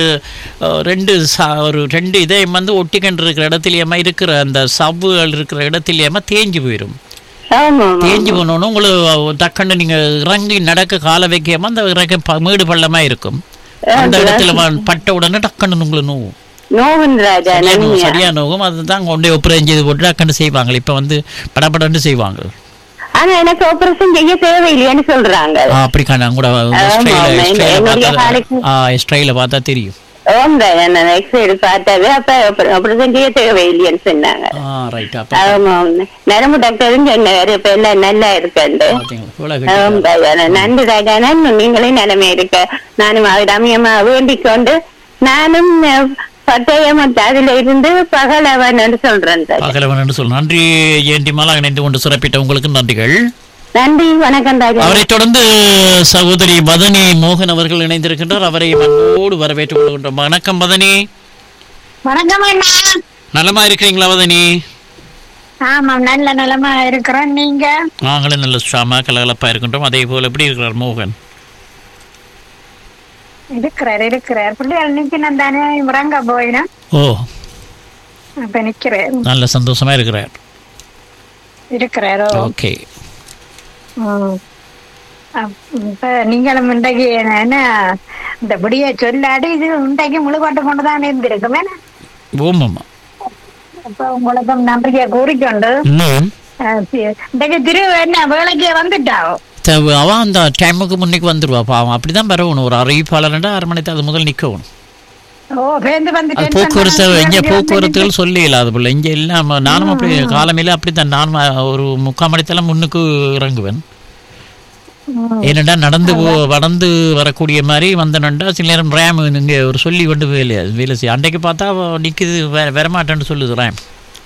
ரெண்டு இதயம் வந்து ஒட்டிக்கண்டு இருக்கிற இடத்துலயமா இருக்கிற அந்த சவ்வுகள் இருக்கிற இடத்துலயமா தேஞ்சு போயிடும். தேஞ்சு போனோன்னு உங்களுக்கு டக்குன்னு நீங்க இறங்கி நடக்க கால வைக்காம அந்த இறக்க மேடு பள்ளமா இருக்கும். அந்த இடத்துல பட்ட உடனே டக்குன்னு உங்களுக்கு சரியா நோகும். அதுதான் கொண்டே ஒப்புரம் செய்து போட்டு டக்குன்னு செய்வாங்க. இப்ப வந்து படப்படன்னு செய்வாங்க. ஆனா எனக்கு ஆபரேஷன் செய்ய தேவையில்லைன்னு சொல்றாங்க. அப்படி கூட எக்ஸ்ட்ரைல பார்த்தா தெரியும். நரம்பு டாக்டரும் சொன்னாரு இப்ப எல்லாம் நல்லா இருக்கு. நன்றி ராஜானன், நீங்களே நிலைமை இருக்க. நானும் ரம்யமா வேண்டிக் கொண்டு நானும் அதில இருந்து பகலவன் என்று சொல்றேன். நன்றி ஜெயந்தி மாலா, இணைந்து கொண்டு சிறப்பிட்ட உங்களுக்கு நன்றிகள். நன்றி, வணக்கம் ராஜா. அவரை தொடர்ந்து சகோதரி மதனி மோகன் அவர்கள் இணைந்திருக்கின்றார். அவரை அன்போடு வரவேற்றுக் கொள்கின்றோம். வணக்கம் மதனி. வணக்கம் அண்ணா. நலமா இருக்கிறீங்களா மதனி? ஆமாம், நல்ல நலமா இருக்கிறோம். நீங்க? நாங்களும் நல்ல ஸ்ட்ராமா கலகலப்பா இருக்கின்றோம். அதே போல எப்படி இருக்கிறார் மோகன்? இருக்கிறார் பிள்ளைகள் நிக்கணும் தானே, முறங்க போயிடும். ஓ, அப்ப நிக்கிறேன். நல்ல சந்தோஷமா இருக்கிறார். ஓகே. இப்ப நீங்களும் இன்றைக்கு என்ன இந்த படிய சொல்லாடி இது இன்றைக்கு முழுபாட்டு கொண்டுதான் இருந்திருக்குமே. ஓமாமா. அப்ப உங்களுக்கும் நம்பிக்கையை கூறிக்கொண்டு இன்றைக்கு திரு என்ன வேலைக்கு வந்துட்டாவோ அவன் அந்த டைமுக்கு முன்னைக்கு வந்துருவா. பாவம் அப்படிதான் வரணும். ஒரு அறிவிப்பாளர் 6 மணிக்கு அது முதல் நிற்கணும். போக்குவரத்துகள் சொல்லி இல்லாத பிள்ளை இங்க இல்லாம நானும் அப்படி காலமையில அப்படித்தான். நான் ஒரு 3/4 மணித்தெல்லாம் முன்னுக்கு இறங்குவேன். ஏனண்டா நடந்து வரக்கூடிய மாதிரி வந்தனண்டா சில நேரம் ரேம் இங்க ஒரு சொல்லி கொண்டு வேலை செய்ய அன்றைக்கு பார்த்தா நிக்குது வரமாட்டேன்னு சொல்லுது ரேம்.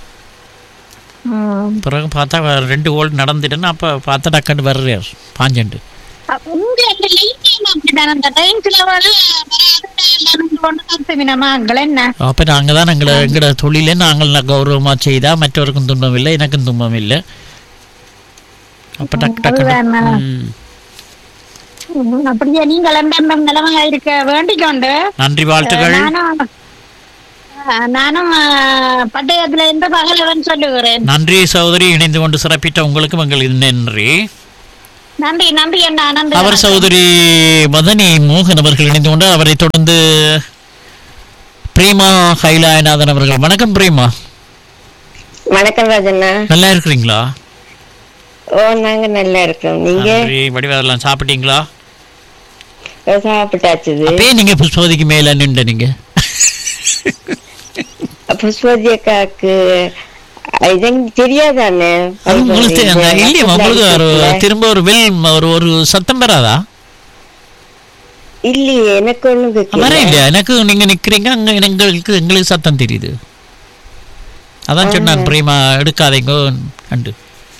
பிறகு பார்த்தா 2 வோல்ட் நடந்துட்டேன்னா அப்ப பார்த்தா டக்குன்னு வர்றாரு பாஞ்சண்டு. என்ன அப்ப நாங்க தான் எங்களோட தொழிலை நாங்கள் கௌரவமா செய்தா மற்றவருக்கும் துன்பம் இல்லை, எனக்கும் துன்பம் இல்லை. அப்ப டக்கு அப்படியே நீங்கள் நிலைமையா இருக்க வேண்டிக் கொண்டு நன்றி, வாழ்த்துக்கள். நானும் பட்டயத்துல எந்த பகலவன் சொல்லுகிறேன். நன்றி சகோதரி, இணைந்து கொண்டு சிறப்பிட்ட உங்களுக்கு எங்களுக்கு நன்றி. நன்றி நன்றி அண்ணா, நன்றி. அவர் சகோதரி மதனி மோகன் அவர்கள் இணைந்து கொண்டு, அவரை தொடர்ந்து பிரேமா கைலாயநாதன் அவர்கள். வணக்கம் பிரேமா. வணக்கம் ராஜண்ணா. நல்லா இருக்கிறீங்களா? ஓ, நாங்க நல்லா இருக்கோம். நீங்க வடிவெல்லாம் சாப்பிட்டீங்களா? சாப்பிட்டாச்சு. அப்பயே நீங்க புஷ்பவதிக்கு மேல நின்று நீங்க புஷ்பவதி அக்காக்கு தெரியாதானே? திரும்ப ஒரு சத்தம் வராதா? இல்லையே, எனக்கு ஒண்ணும் வர இல்லையா? எனக்கு நீங்க நிக்கிறீங்க அங்க, எங்களுக்கு சத்தம் தெரியுது. அதான் சொன்னான் பிரேமா எடுக்காதீங்க கண்டு.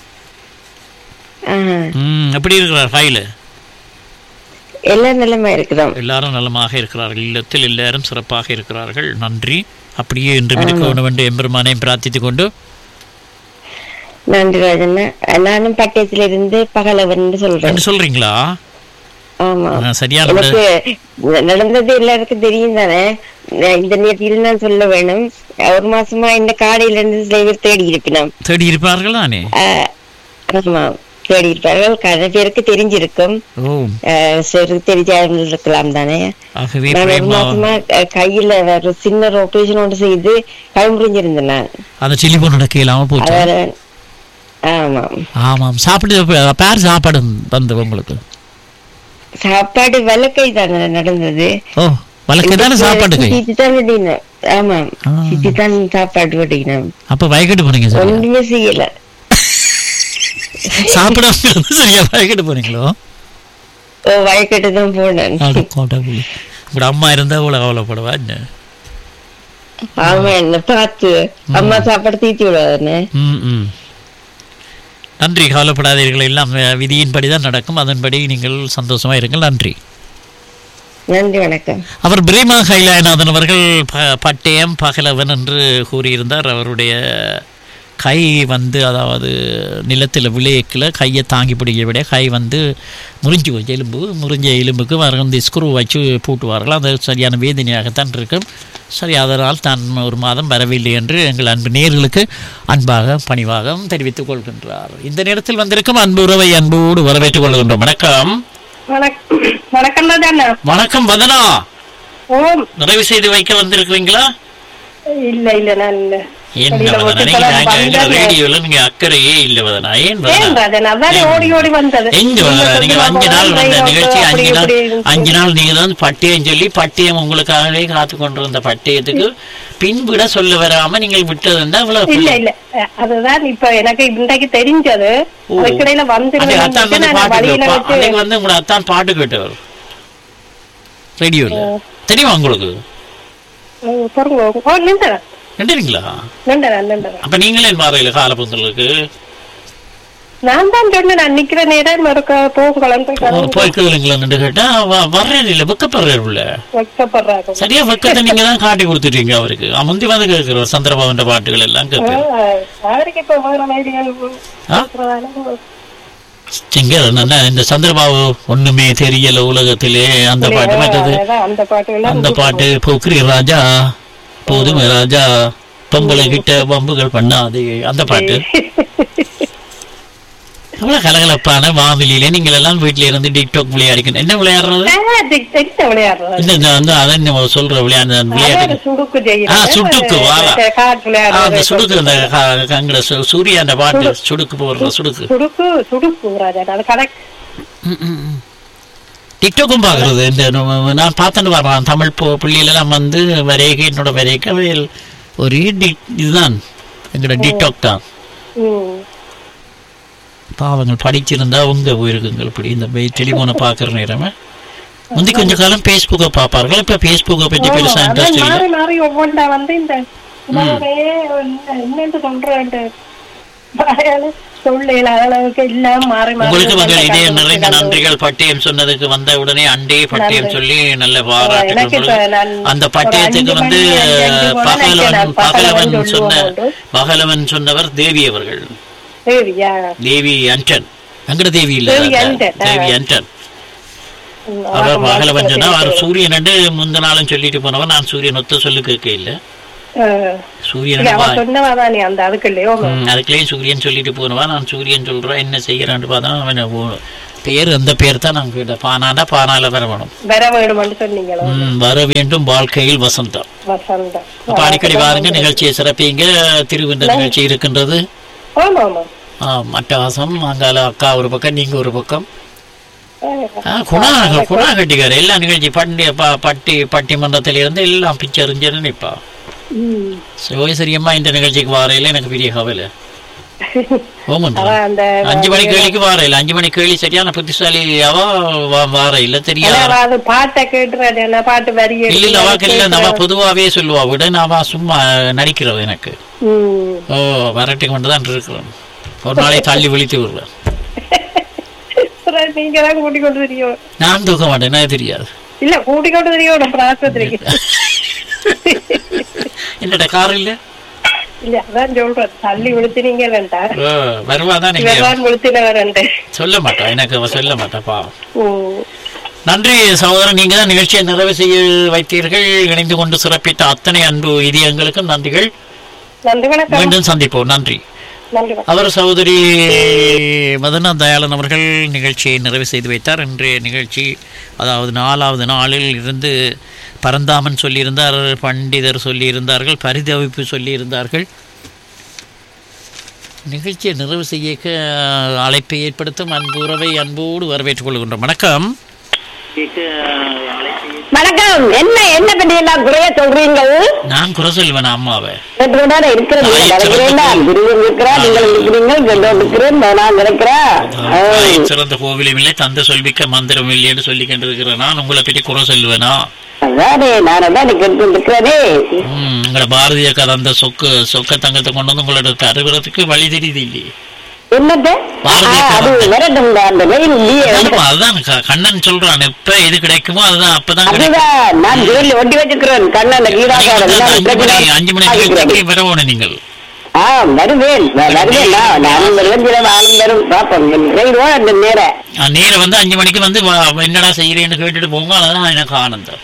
எப்படி இருக்கிறார் ஃபைல்? எல்லாரும் நலமா இருக்கிறோம். எல்லாரும் நலமாக இருக்கிறார்கள். இல்லத்தில் எல்லாரும் சிறப்பாக இருக்கிறார்கள். நன்றி. அப்படியே இன்று இருக்க வேண்டும் என்று எம்பெருமானையும் பிரார்த்தித்துக் கொண்டு. நன்றி ராஜண்ணா. நானும் பட்டயத்துல இருந்து பகலவன் சொல்றேன். சொல்றீங்களா? ஆமா, சரியான நடந்தது எல்லாருக்கும் தெரியும் தானே. இந்த நேரத்தில் நான் சொல்ல வேணும். ஒரு மாசமா இந்த காடையில இருந்து சில பேர் தேடி இருப்பார்கள் தானே? ஆமா, தேடி இருப்பார்கள். நிறைய பேருக்கு தெரிஞ்சிருக்கும், தெரிஞ்சாமல் இருக்கலாம் தானே. நான் ஒரு மாசமா கையில ஒரு சின்ன ஆபரேஷன் ஒன்று செய்து கை முறிஞ்சிருந்தேன் நான். அந்த டெலிபோன் நடக்கலாம போச்சு. ஆமாம் ஆமாம். சாப்பிட்டு சாப்பாடு வந்து உங்களுக்கு சாப்பாடு வலக்கை தானே நடந்தது. ஓ, வலக்கை தானே சாப்பாடு கை. ஆமாம், சித்திதான் சாப்பாடு வடிக்கணும். அப்ப வயக்கட்டு போனீங்க? ஒண்ணுமே செய்யல, சாப்பிட சரியா வயக்கட்டு போனீங்களோ? வயக்கட்டு தான் போனேன். உங்களோட அம்மா இருந்தா அவ்வளவு கவலைப்படுவா? ஆமா, என்ன பார்த்து அம்மா சாப்பாடு தீத்தி விடாதானே. நன்றி, கவலைப்படாதீர்கள். எல்லாம் விதியின்படிதான் நடக்கும். அதன்படி நீங்கள் சந்தோஷமா இருங்கள். நன்றி. நன்றி, வணக்கம். அவர் பிரேமா கைலாயநாதன் அவர்கள் பட்டயம் பகலவன் என்று கூறியிருந்தார். அவருடைய கை வந்து, அதாவது நிலத்தில் விளையக்கில் கையை தாங்கி பிடிக்க விட கை வந்து முறிஞ்சு போச்சு. முறிஞ்ச எலும்புக்கு வந்து ஸ்க்ரூ வச்சு பூட்டுவார்கள். அது சரியான வேதனையாகத்தான் இருக்கும். சரி, அதனால் தான் ஒரு மாதம் வரவில்லை என்று எங்கள் அன்பு நேயர்களுக்கு அன்பாக பணிவாக தெரிவித்துக் கொள்கின்றார். இந்த நேரத்தில் வந்திருக்கும் அன்பு உறவை அன்போடு வரவேற்றுக் கொள்கின்றோம். வணக்கம். வணக்கம் ராஜண்ணா. வணக்கம் வந்தனா. நிறைவு செய்து வைக்க வந்திருக்கிறீங்களா? இல்ல இல்ல, நான் இல்ல. ரேடியோல நீங்க அக்கறையே இல்ல வதனா. ஏன் ஓடி ஓடி வந்தது? எங்க நீங்க 5 நாள் வந்த நிகழ்ச்சி, 5 நாள் நீங்க தான் பட்டயம் சொல்லி பட்டயம் உங்களுக்காகவே காத்து கொண்டிருந்த பட்டயத்துக்கு பின்விட சொல்ல வராம நீங்கள் விட்டது அவ்வளவு இல்ல இல்ல. அதுதான் இப்ப எனக்கு இன்றைக்கு தெரிஞ்சது. இடையில வந்து உங்களோட அத்தான் பாட்டு கேட்டவர் ரேடியோல தெரியுமா உங்களுக்கு? நின்றீங்களா? அப்ப நீங்களே மாறையில காலப்பந்தலுக்கு நான் தான் சொன்னேன். நான் நிக்கிற நேரம் போய்க்குதுங்களா நின்று கேட்டா வர்றேன் இல்ல, வெக்கப்படுறாரு. சரியா வெக்கத்தை நீங்க தான் காட்டி கொடுத்துட்டீங்க அவருக்கு. முந்தி வந்து கேட்கிறோம் சந்திரபாபுன்ற பாட்டுகள் எல்லாம் கேட்கிறோம். இந்த சந்திரபாபு ஒண்ணுமே தெரியல உலகத்திலே அந்த பாட்டு மற்றது அந்த பாட்டு போக்கிரி ராஜா போதுமே ராஜா பொம்பளை கிட்ட பம்புகள் பண்ணாது அந்த பாட்டு. அவ்வளவு கலகலப்பான வானொலியில நீங்கள் எல்லாம் வீட்டுல இருந்து டிக்டாக் விளையாடிக்கணும். என்ன விளையாடுறது? சொல்ற விளையாட்டு சுடுக்கு வாரா அந்த சுடுக்கு, அந்த சூரிய அந்த பாட்டு சுடுக்கு போடுற சுடுக்கு டிக்டாக்கும் பாக்குறது. இந்த நான் பார்த்துட்டு வரேன் தமிழ் பிள்ளைகளெல்லாம் வந்து வரைக என்னோட வரைக்க ஒரே இதுதான் எங்களோட டிக்டாக் தான். பாவங்கள் படிச்சிருந்தா உங்க போயிருக்குங்க. இப்படி இந்த டெலிபோனை பாக்குற நேரமே முந்தி கொஞ்ச காலம் பேஸ்புக்கை பார்ப்பார்கள். இப்ப பேஸ்புக்கை பற்றி பெருசா இன்ட்ரெஸ்ட் இல்லை. உங்களுக்கு மகள் இதே நிறைய நன்றிகள். பட்டியம் சொன்னதுக்கு வந்த உடனே அண்டே பட்டியம் சொல்லி நல்ல பாராட்டுகள். அந்த பட்டியத்துக்கு வந்து பகலவன் சொன்னவர் தேவி அவர்கள். தேவி அண்டன், வெங்கட தேவி இல்ல, தேவி அண்டன். அவர் பகலவன் சொன்னா அவர் சூரியன் என்று முந்த நாளும் சொல்லிட்டு போனவர். நான் சூரியன் ஒத்த சொல்லு கேட்க இல்ல, சூரியன் அதுக்குள்ளேயும் சூரியன் சொல்லிட்டு போனவா. நான் சூரியன் சொல்றேன் என்ன செய்யறான்னு பார்த்தா அவன் பேர் அந்த பேர் தான் நான் கேட்டேன். பானாண்டா பானால வர வேண்டும் வாழ்க்கையில் வசந்தம். அப்ப அடிக்கடி வாருங்க, நிகழ்ச்சியை சிறப்பீங்க. திருவிந்த நிகழ்ச்சி இருக்கின்றது. அட்டகாசம். அங்கால அக்கா ஒரு பக்கம், நீங்க ஒரு பக்கம். குணா கட்டிக்காரு எல்லா நிகழ்ச்சி பட்டிமன்றத்தில இருந்து எல்லாம் பிச்சறிஞ்சு நிப்பா. சரியம்மா இந்த நிகழ்ச்சிக்கு வாரையில எனக்கு பெரிய கவலை. 5 மணி கேள்விக்கு வாரையில 5 மணி கேள்வி சரியான புத்திசாலியாவா வாரையில தெரியாது. இல்ல அவாக்கு இல்ல, அவ பொதுவாவே சொல்லுவா விட அவ சும்மா நடிக்கிறவ. எனக்கு வரட்டி கொண்டுதான் இருக்கிறேன். ஒரு நாளை தள்ளி விழித்து விடுவேன். நான் தூக்க மாட்டேன், எனக்கு தெரியாது. இல்ல கூட்டிக்கொண்டு தெரியும். என்னோட கார் இல்ல. இல்ல அதான் சொல்றேன், தள்ளி விழுத்தினீங்க வருவாதான் சொல்ல மாட்டா, எனக்கு சொல்ல மாட்டாப்பா. நன்றி சகோதரன், நீங்க தான் நிகழ்ச்சியை நிறைவு செய்ய வைத்தீர்கள். இணைந்து கொண்டு சிறப்பித்த அத்தனை அன்பு இதயங்களுக்கும் நன்றிகள். மீண்டும் சந்திப்போம். நன்றி. அவர் சகோதரி மதனா தயாளன் அவர்கள் நிகழ்ச்சியை நிறைவு செய்து வைத்தார். இன்றைய நிகழ்ச்சி அதாவது 4வது நாளில் இருந்து பரந்தாமன் சொல்லியிருந்தார், பண்டிதர் சொல்லியிருந்தார்கள், பரிதவிப்பு சொல்லியிருந்தார்கள். நிகழ்ச்சியை நிறைவு செய்ய அழைப்பை ஏற்படுத்தும் அன்பு உறவை அன்போடு வரவேற்றுக் கொள்கின்றோம். வணக்கம். வணக்கம். என்ன என்ன பற்றி எல்லாம் குறைய சொல்றீங்க? நான் குறை சொல்வேன் அம்மாவை. சிறந்த கோவிலும் இல்லை, தந்த சொல்விக்க மந்திரம் இல்லை என்று சொல்லி கொண்டிருக்கிறேன். நான் உங்களை பற்றி குறை சொல்வேனா? உங்களோட பாரதிய கதை அந்த சொக்க தங்கத்தை கொண்டு வந்து உங்களோட தருகிறதுக்கு வழி தெரியுது இல்லையே. அதுதான் கண்ணன் சொல்றான், எப்ப எது கிடைக்குமோ அதுதான் அப்பதான் 5 மணிக்கு வரணும் நீங்கள். நேர வந்து 5 மணிக்கு வந்து என்னடா செய்யறேன்னு கேட்டுட்டு போங்க. அதுதான் எனக்கு ஆனந்தம்.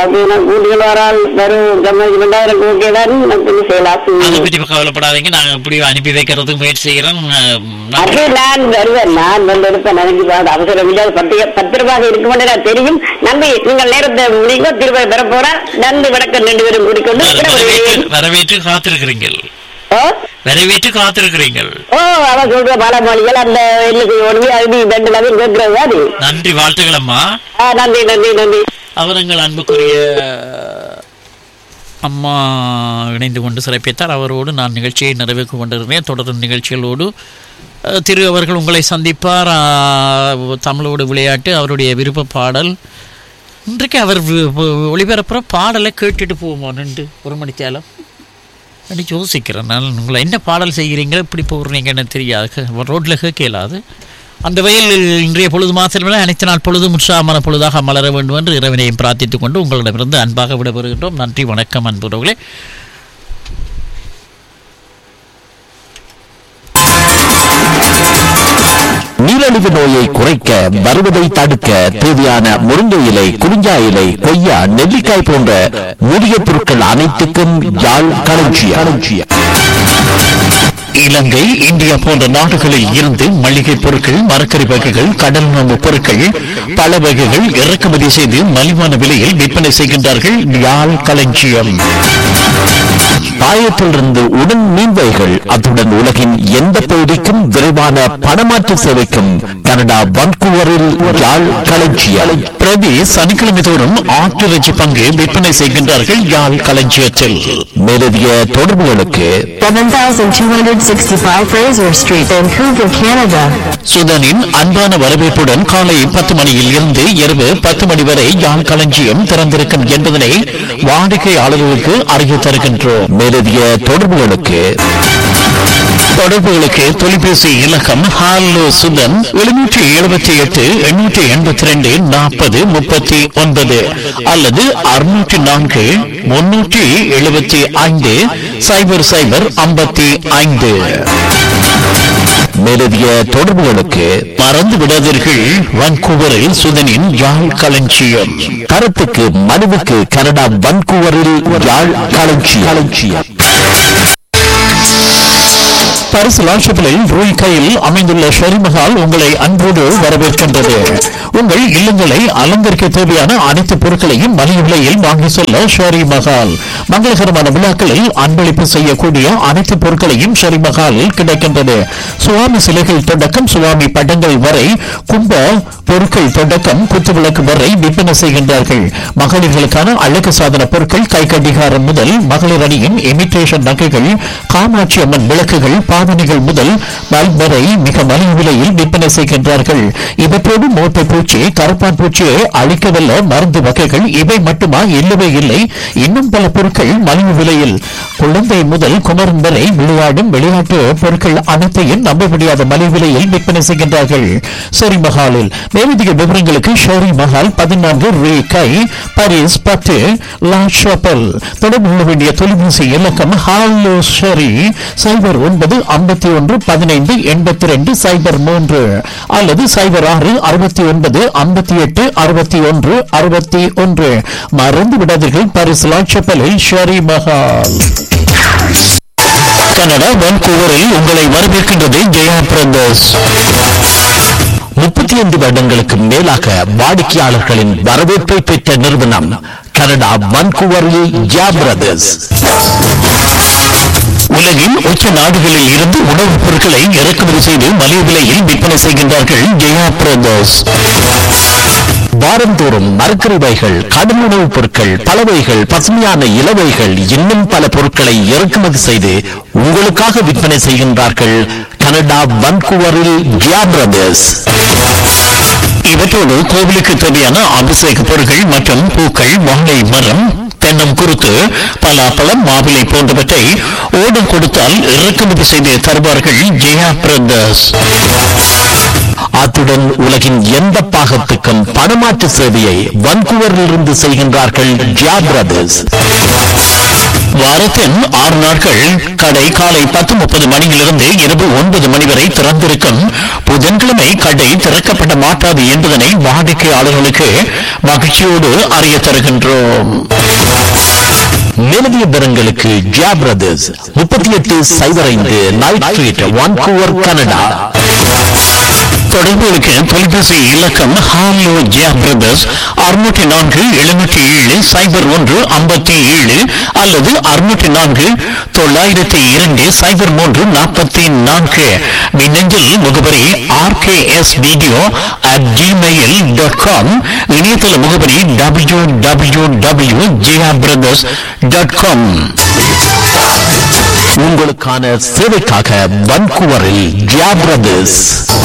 கவலைப்படாதீங்க, நாங்க இப்படி அனுப்பி வைக்கிறதுக்கு முயற்சி செய்யறோம். நான் வருவேன், நான் வந்து எடுப்பேன். அவசரம் இல்லை, பத்திரமாக இருக்க மாட்டேன் தெரியும். நம்பி நீங்கள் நேரத்தை முடிங்க, திரும்ப பெற போறா. நன்றி வணக்கம். 2 பேரும் கூடிக்கொண்டு வரவேற்று காத்திருக்கிறீர்கள். வரவேற்று காத்திருக்கிறீர்கள். அவன் சொல்ற பலமொழிகள் அந்த நன்றி, வாழ்த்துக்கள் அம்மா. நன்றி நன்றி நன்றி. அவர்கள் அன்புக்குரிய அம்மா இணைந்து கொண்டு சிறப்பித்தார். அவரோடு நான் நிகழ்ச்சியை நிறைவேற்றி கொண்டிருந்தேன். தொடரும் நிகழ்ச்சிகளோடு திரு அவர்கள் உங்களை சந்திப்பார். தமிழோடு விளையாட்டு அவருடைய விருப்ப பாடல். இன்றைக்கு அவர் ஒளிபரப்புற பாடலை கேட்டுட்டு போவோமா? 1 மணி தேலம் அப்படி யோசிக்கிறேன். நான் உங்களை என்ன பாடல் செய்கிறீங்களோ இப்படி போடுறீங்கன்னு தெரியாது, ரோட்டில் கேட்கலாது. அந்த வகையில் இன்றைய பொழுது மாத்திரமே அனைத்து நாள் பொழுது உற்சாகமான பொழுதாக மலர வேண்டும் என்று இறைவனையும் பிரார்த்தித்துக் கொண்டு உங்களிடமிருந்து அன்பாக விடைபெறுகின்றோம். நன்றி, வணக்கம் அன்புறவுகளே. நீரிழிவு நோயை குறைக்க, வருவதை தடுக்க தேவையான முருங்கை இலை, குறிஞ்சா இலை, கொய்யா, நெல்லிக்காய் போன்ற மூலிகை பொருட்கள் அனைத்துக்கும் யாழ் களஞ்சியம். இலங்கை, இந்தியா போன்ற நாடுகளில் இருந்து மளிகை பொருட்கள், மரக்கறி வகைகள், கடல் உணவு பொருட்கள், பல வகைகள் இறக்குமதி செய்து மலிவான விலையில் விற்பனை செய்கின்றார்கள். யாழ் களஞ்சியம். பாயத்திலிருந்து உடன் மீன்வைகள், அத்துடன் உலகின் எந்த பகுதிக்கும் விரைவான பணமாற்று சேவைக்கும் கனடா வன்கூவரில் யாழ் களஞ்சியம். பிரதி சனிக்கிழமை தோறும் ஆட்டிறைச்சி பங்கு விற்பனை செய்கின்றார்கள் யாழ் களஞ்சியத்தில். மேலதிக தொடர்புகளுக்கு 7265 Fraser Street, Vancouver, Canada. சுதனின் அன்பான வரவேற்புடன் காலை 10 மணியில் இருந்து இரவு 10 மணி வரை யாழ் களஞ்சியம் திறந்திருக்கும் என்பதனை வாடிக்கையாளர்களுக்கு அறிவித்து தருகின்றோம். மேலதிக தொடர்புகளுக்கு தொடர்புகளுக்கு தொலைபேசி இலக்கம் ஹாலோ சுதன் 778-882-4039 அல்லது 604-375-0055. மேலதிக தொடர்புகளுக்கு மறந்து விடாதீர்கள். வான்கூவரில் சுதனின் யாழ் களஞ்சியம். கருத்துக்கு மனுவுக்கு கனடா வான்கூவரில் யாழ் களஞ்சியம். பரிசு லாஷப்பிலில் ரூய் கையில் அமைந்துள்ள ஷெரிமஹால் உங்களை அன்போடு வரவேற்கின்றது. உங்கள் இல்லங்களை அலங்கரிக்க தேவையான அனைத்து பொருட்களையும் மலிவு விலையில் வாங்கி செல்ல ஷெரிமஹால். மங்களகரமான விழாக்களில் அன்பளிப்பு செய்யக்கூடிய அனைத்து பொருட்களையும் ஷெரிமஹாலில் கிடைக்கின்றது. சுவாமி சிலைகள் தொடக்கம் சுவாமி படங்கள் வரை, கும்ப பொருட்கள் தொடக்கம் குத்துவிளக்கு வரை விற்பனை செய்கின்றார்கள். மகளிர்களுக்கான அழகு சாதன பொருட்கள், கை கடிகாரம் முதல் மகளிர் அணியின் இமிட்டேஷன் நகைகள், காமாட்சி அம்மன் விளக்குகள், பாவனைகள் முதல் பல்ப் வரை மிக மலிவு விலையில் விற்பனை செய்கின்றார்கள். இவற்றோடு மோட்டை பூச்சி, கருப்பான் பூச்சியை அழிக்கவல்ல மருந்து வகைகள் இவை மட்டுமா? இல்லவே இல்லை, இன்னும் பல பொருட்கள் மலிவு விலையில். குழந்தை முதல் குமரன் வரை விளையாடும் விளையாட்டு பொருட்கள் அனைத்தையும் நம்ப முடியாத மலிவு விலையில் விற்பனை செய்கின்றார்கள் ஷெரி மஹாலில். மேலதிக விவரங்களுக்கு ஷெரி மஹால் 14 ரூ கை, பாரிஸ் 10 லா ஷாப்பல். தொடர்பு கொள்ள வேண்டிய தொலைபேசி இலக்கம் ஹாலோ ஷெரி 0991158203 அல்லது 0669586161. மறந்து விடாதீர்கள், பாரிஸ் லா ஷாப்பலில் ஷெரி மஹால். கனடா வான்கூவரில் உங்களை வரவேற்கின்றது ஜெயா பிரதர்ஸ். 35 வருடங்களுக்கு மேலாக வாடிக்கையாளர்களின் வரவேற்பை பெற்ற நிறுவனம் கனடா வான்கூவரில் ஜெயா பிரதர்ஸ். உலகின் உச்ச நாடுகளில் இருந்து உணவுப் பொருட்களை இறக்குமதி செய்து மலிவு விலையில் விற்பனை செய்கின்றார்கள் ஜெயா பிரதர்ஸ். வாரந்தோறும் மரக்கறிவைகள், கடும் உணவுப் பொருட்கள், பலவைகள், பசுமையான இலவைகள், இன்னும் பல பொருட்களை இறக்குமதி செய்து உங்களுக்காக விற்பனை செய்கின்றார்கள் கனடா வான்கூவரில் ஜெயா பிரதர்ஸ். இவற்றோடு கோவிலுக்கு தேவையான அபிஷேக பொருட்கள் மற்றும் பூக்கள், வாழை மரம், தென்னம் குருத்து, பலாப்பழம், மாவிலை போன்றவற்றை ஓடம் கொடுத்தால் இறக்குமதி செய்து தருவார்கள் ஜெயா பிரதர்ஸ். அத்துடன் உலகின் எந்த பாகத்துக்கும் பணமாற்று சேவையை வான்கூவரிலிருந்து செய்கின்றார்கள் ஜெயா பிரதர்ஸ். வாரத்தின் 6 நாட்கள் கடை காலை 10:30 மணியிலிருந்து இரவு 9 மணி வரை திறந்திருக்கும். புதன்கிழமை கடை திறக்கப்பட மாட்டாது என்பதனை வாடிக்கையாளர்களுக்கு மகிழ்ச்சியோடு அறிய தருகின்றோம். மேலதிக விவரங்களுக்கு Jaya brothers 3805 night street, Vancouver, Canada. தொடர்புகளுக்கு தொலைபேசி இலக்கம் ஹாலோ ஜெயா பிரதர்ஸ் 604-707-0157 அல்லது 604-902-0344. மின்னஞ்சல் முகவரி rksvideo@gmail.com. இணையதள முகவரி www.jayabrothers.com. உங்களுக்கான சேவைக்காக வான்கூவரில் ஜெயா பிரதர்ஸ்.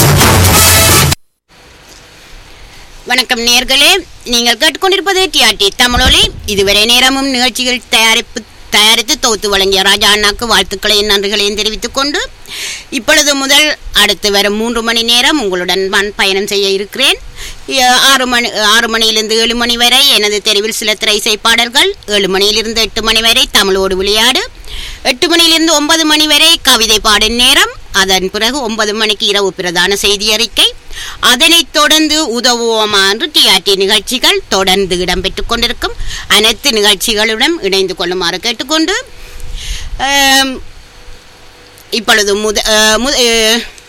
வணக்கம் நேயர்களே, நீங்கள் கேட்டுக்கொண்டிருப்பது டிஆர்டி தமிழொலி. இதுவரை நேரமும் நிகழ்ச்சிகள் தயாரித்து தொகுத்து வழங்கிய ராஜா அண்ணாக்கு வாழ்த்துக்களையும் நன்றிகளையும் தெரிவித்துக் கொண்டு இப்பொழுது முதல் அடுத்து வரும் 3 மணி நேரம் உங்களுடன் பயணம் செய்ய இருக்கிறேன். 6 மணியிலிருந்து 7 மணி வரை எனது தெருவில் சில திரை இசை பாடல்கள், 7 மணியிலிருந்து 8 மணி வரை தமிழோடு விளையாடு, 8 மணியிலிருந்து 9 மணி வரை கவிதை பாடும் நேரம், அதன் பிறகு 9 மணிக்கு இரவு பிரதான செய்தி அறிக்கை, அதனைத் தொடர்ந்து உதவுவோமா என்று டிஆர்டி நிகழ்ச்சிகள் தொடர்ந்து இடம்பெற்றுக் கொண்டிருக்கும். அனைத்து நிகழ்ச்சிகளுடன் இணைந்து கொள்ளுமாறு கேட்டுக்கொண்டு இப்பொழுது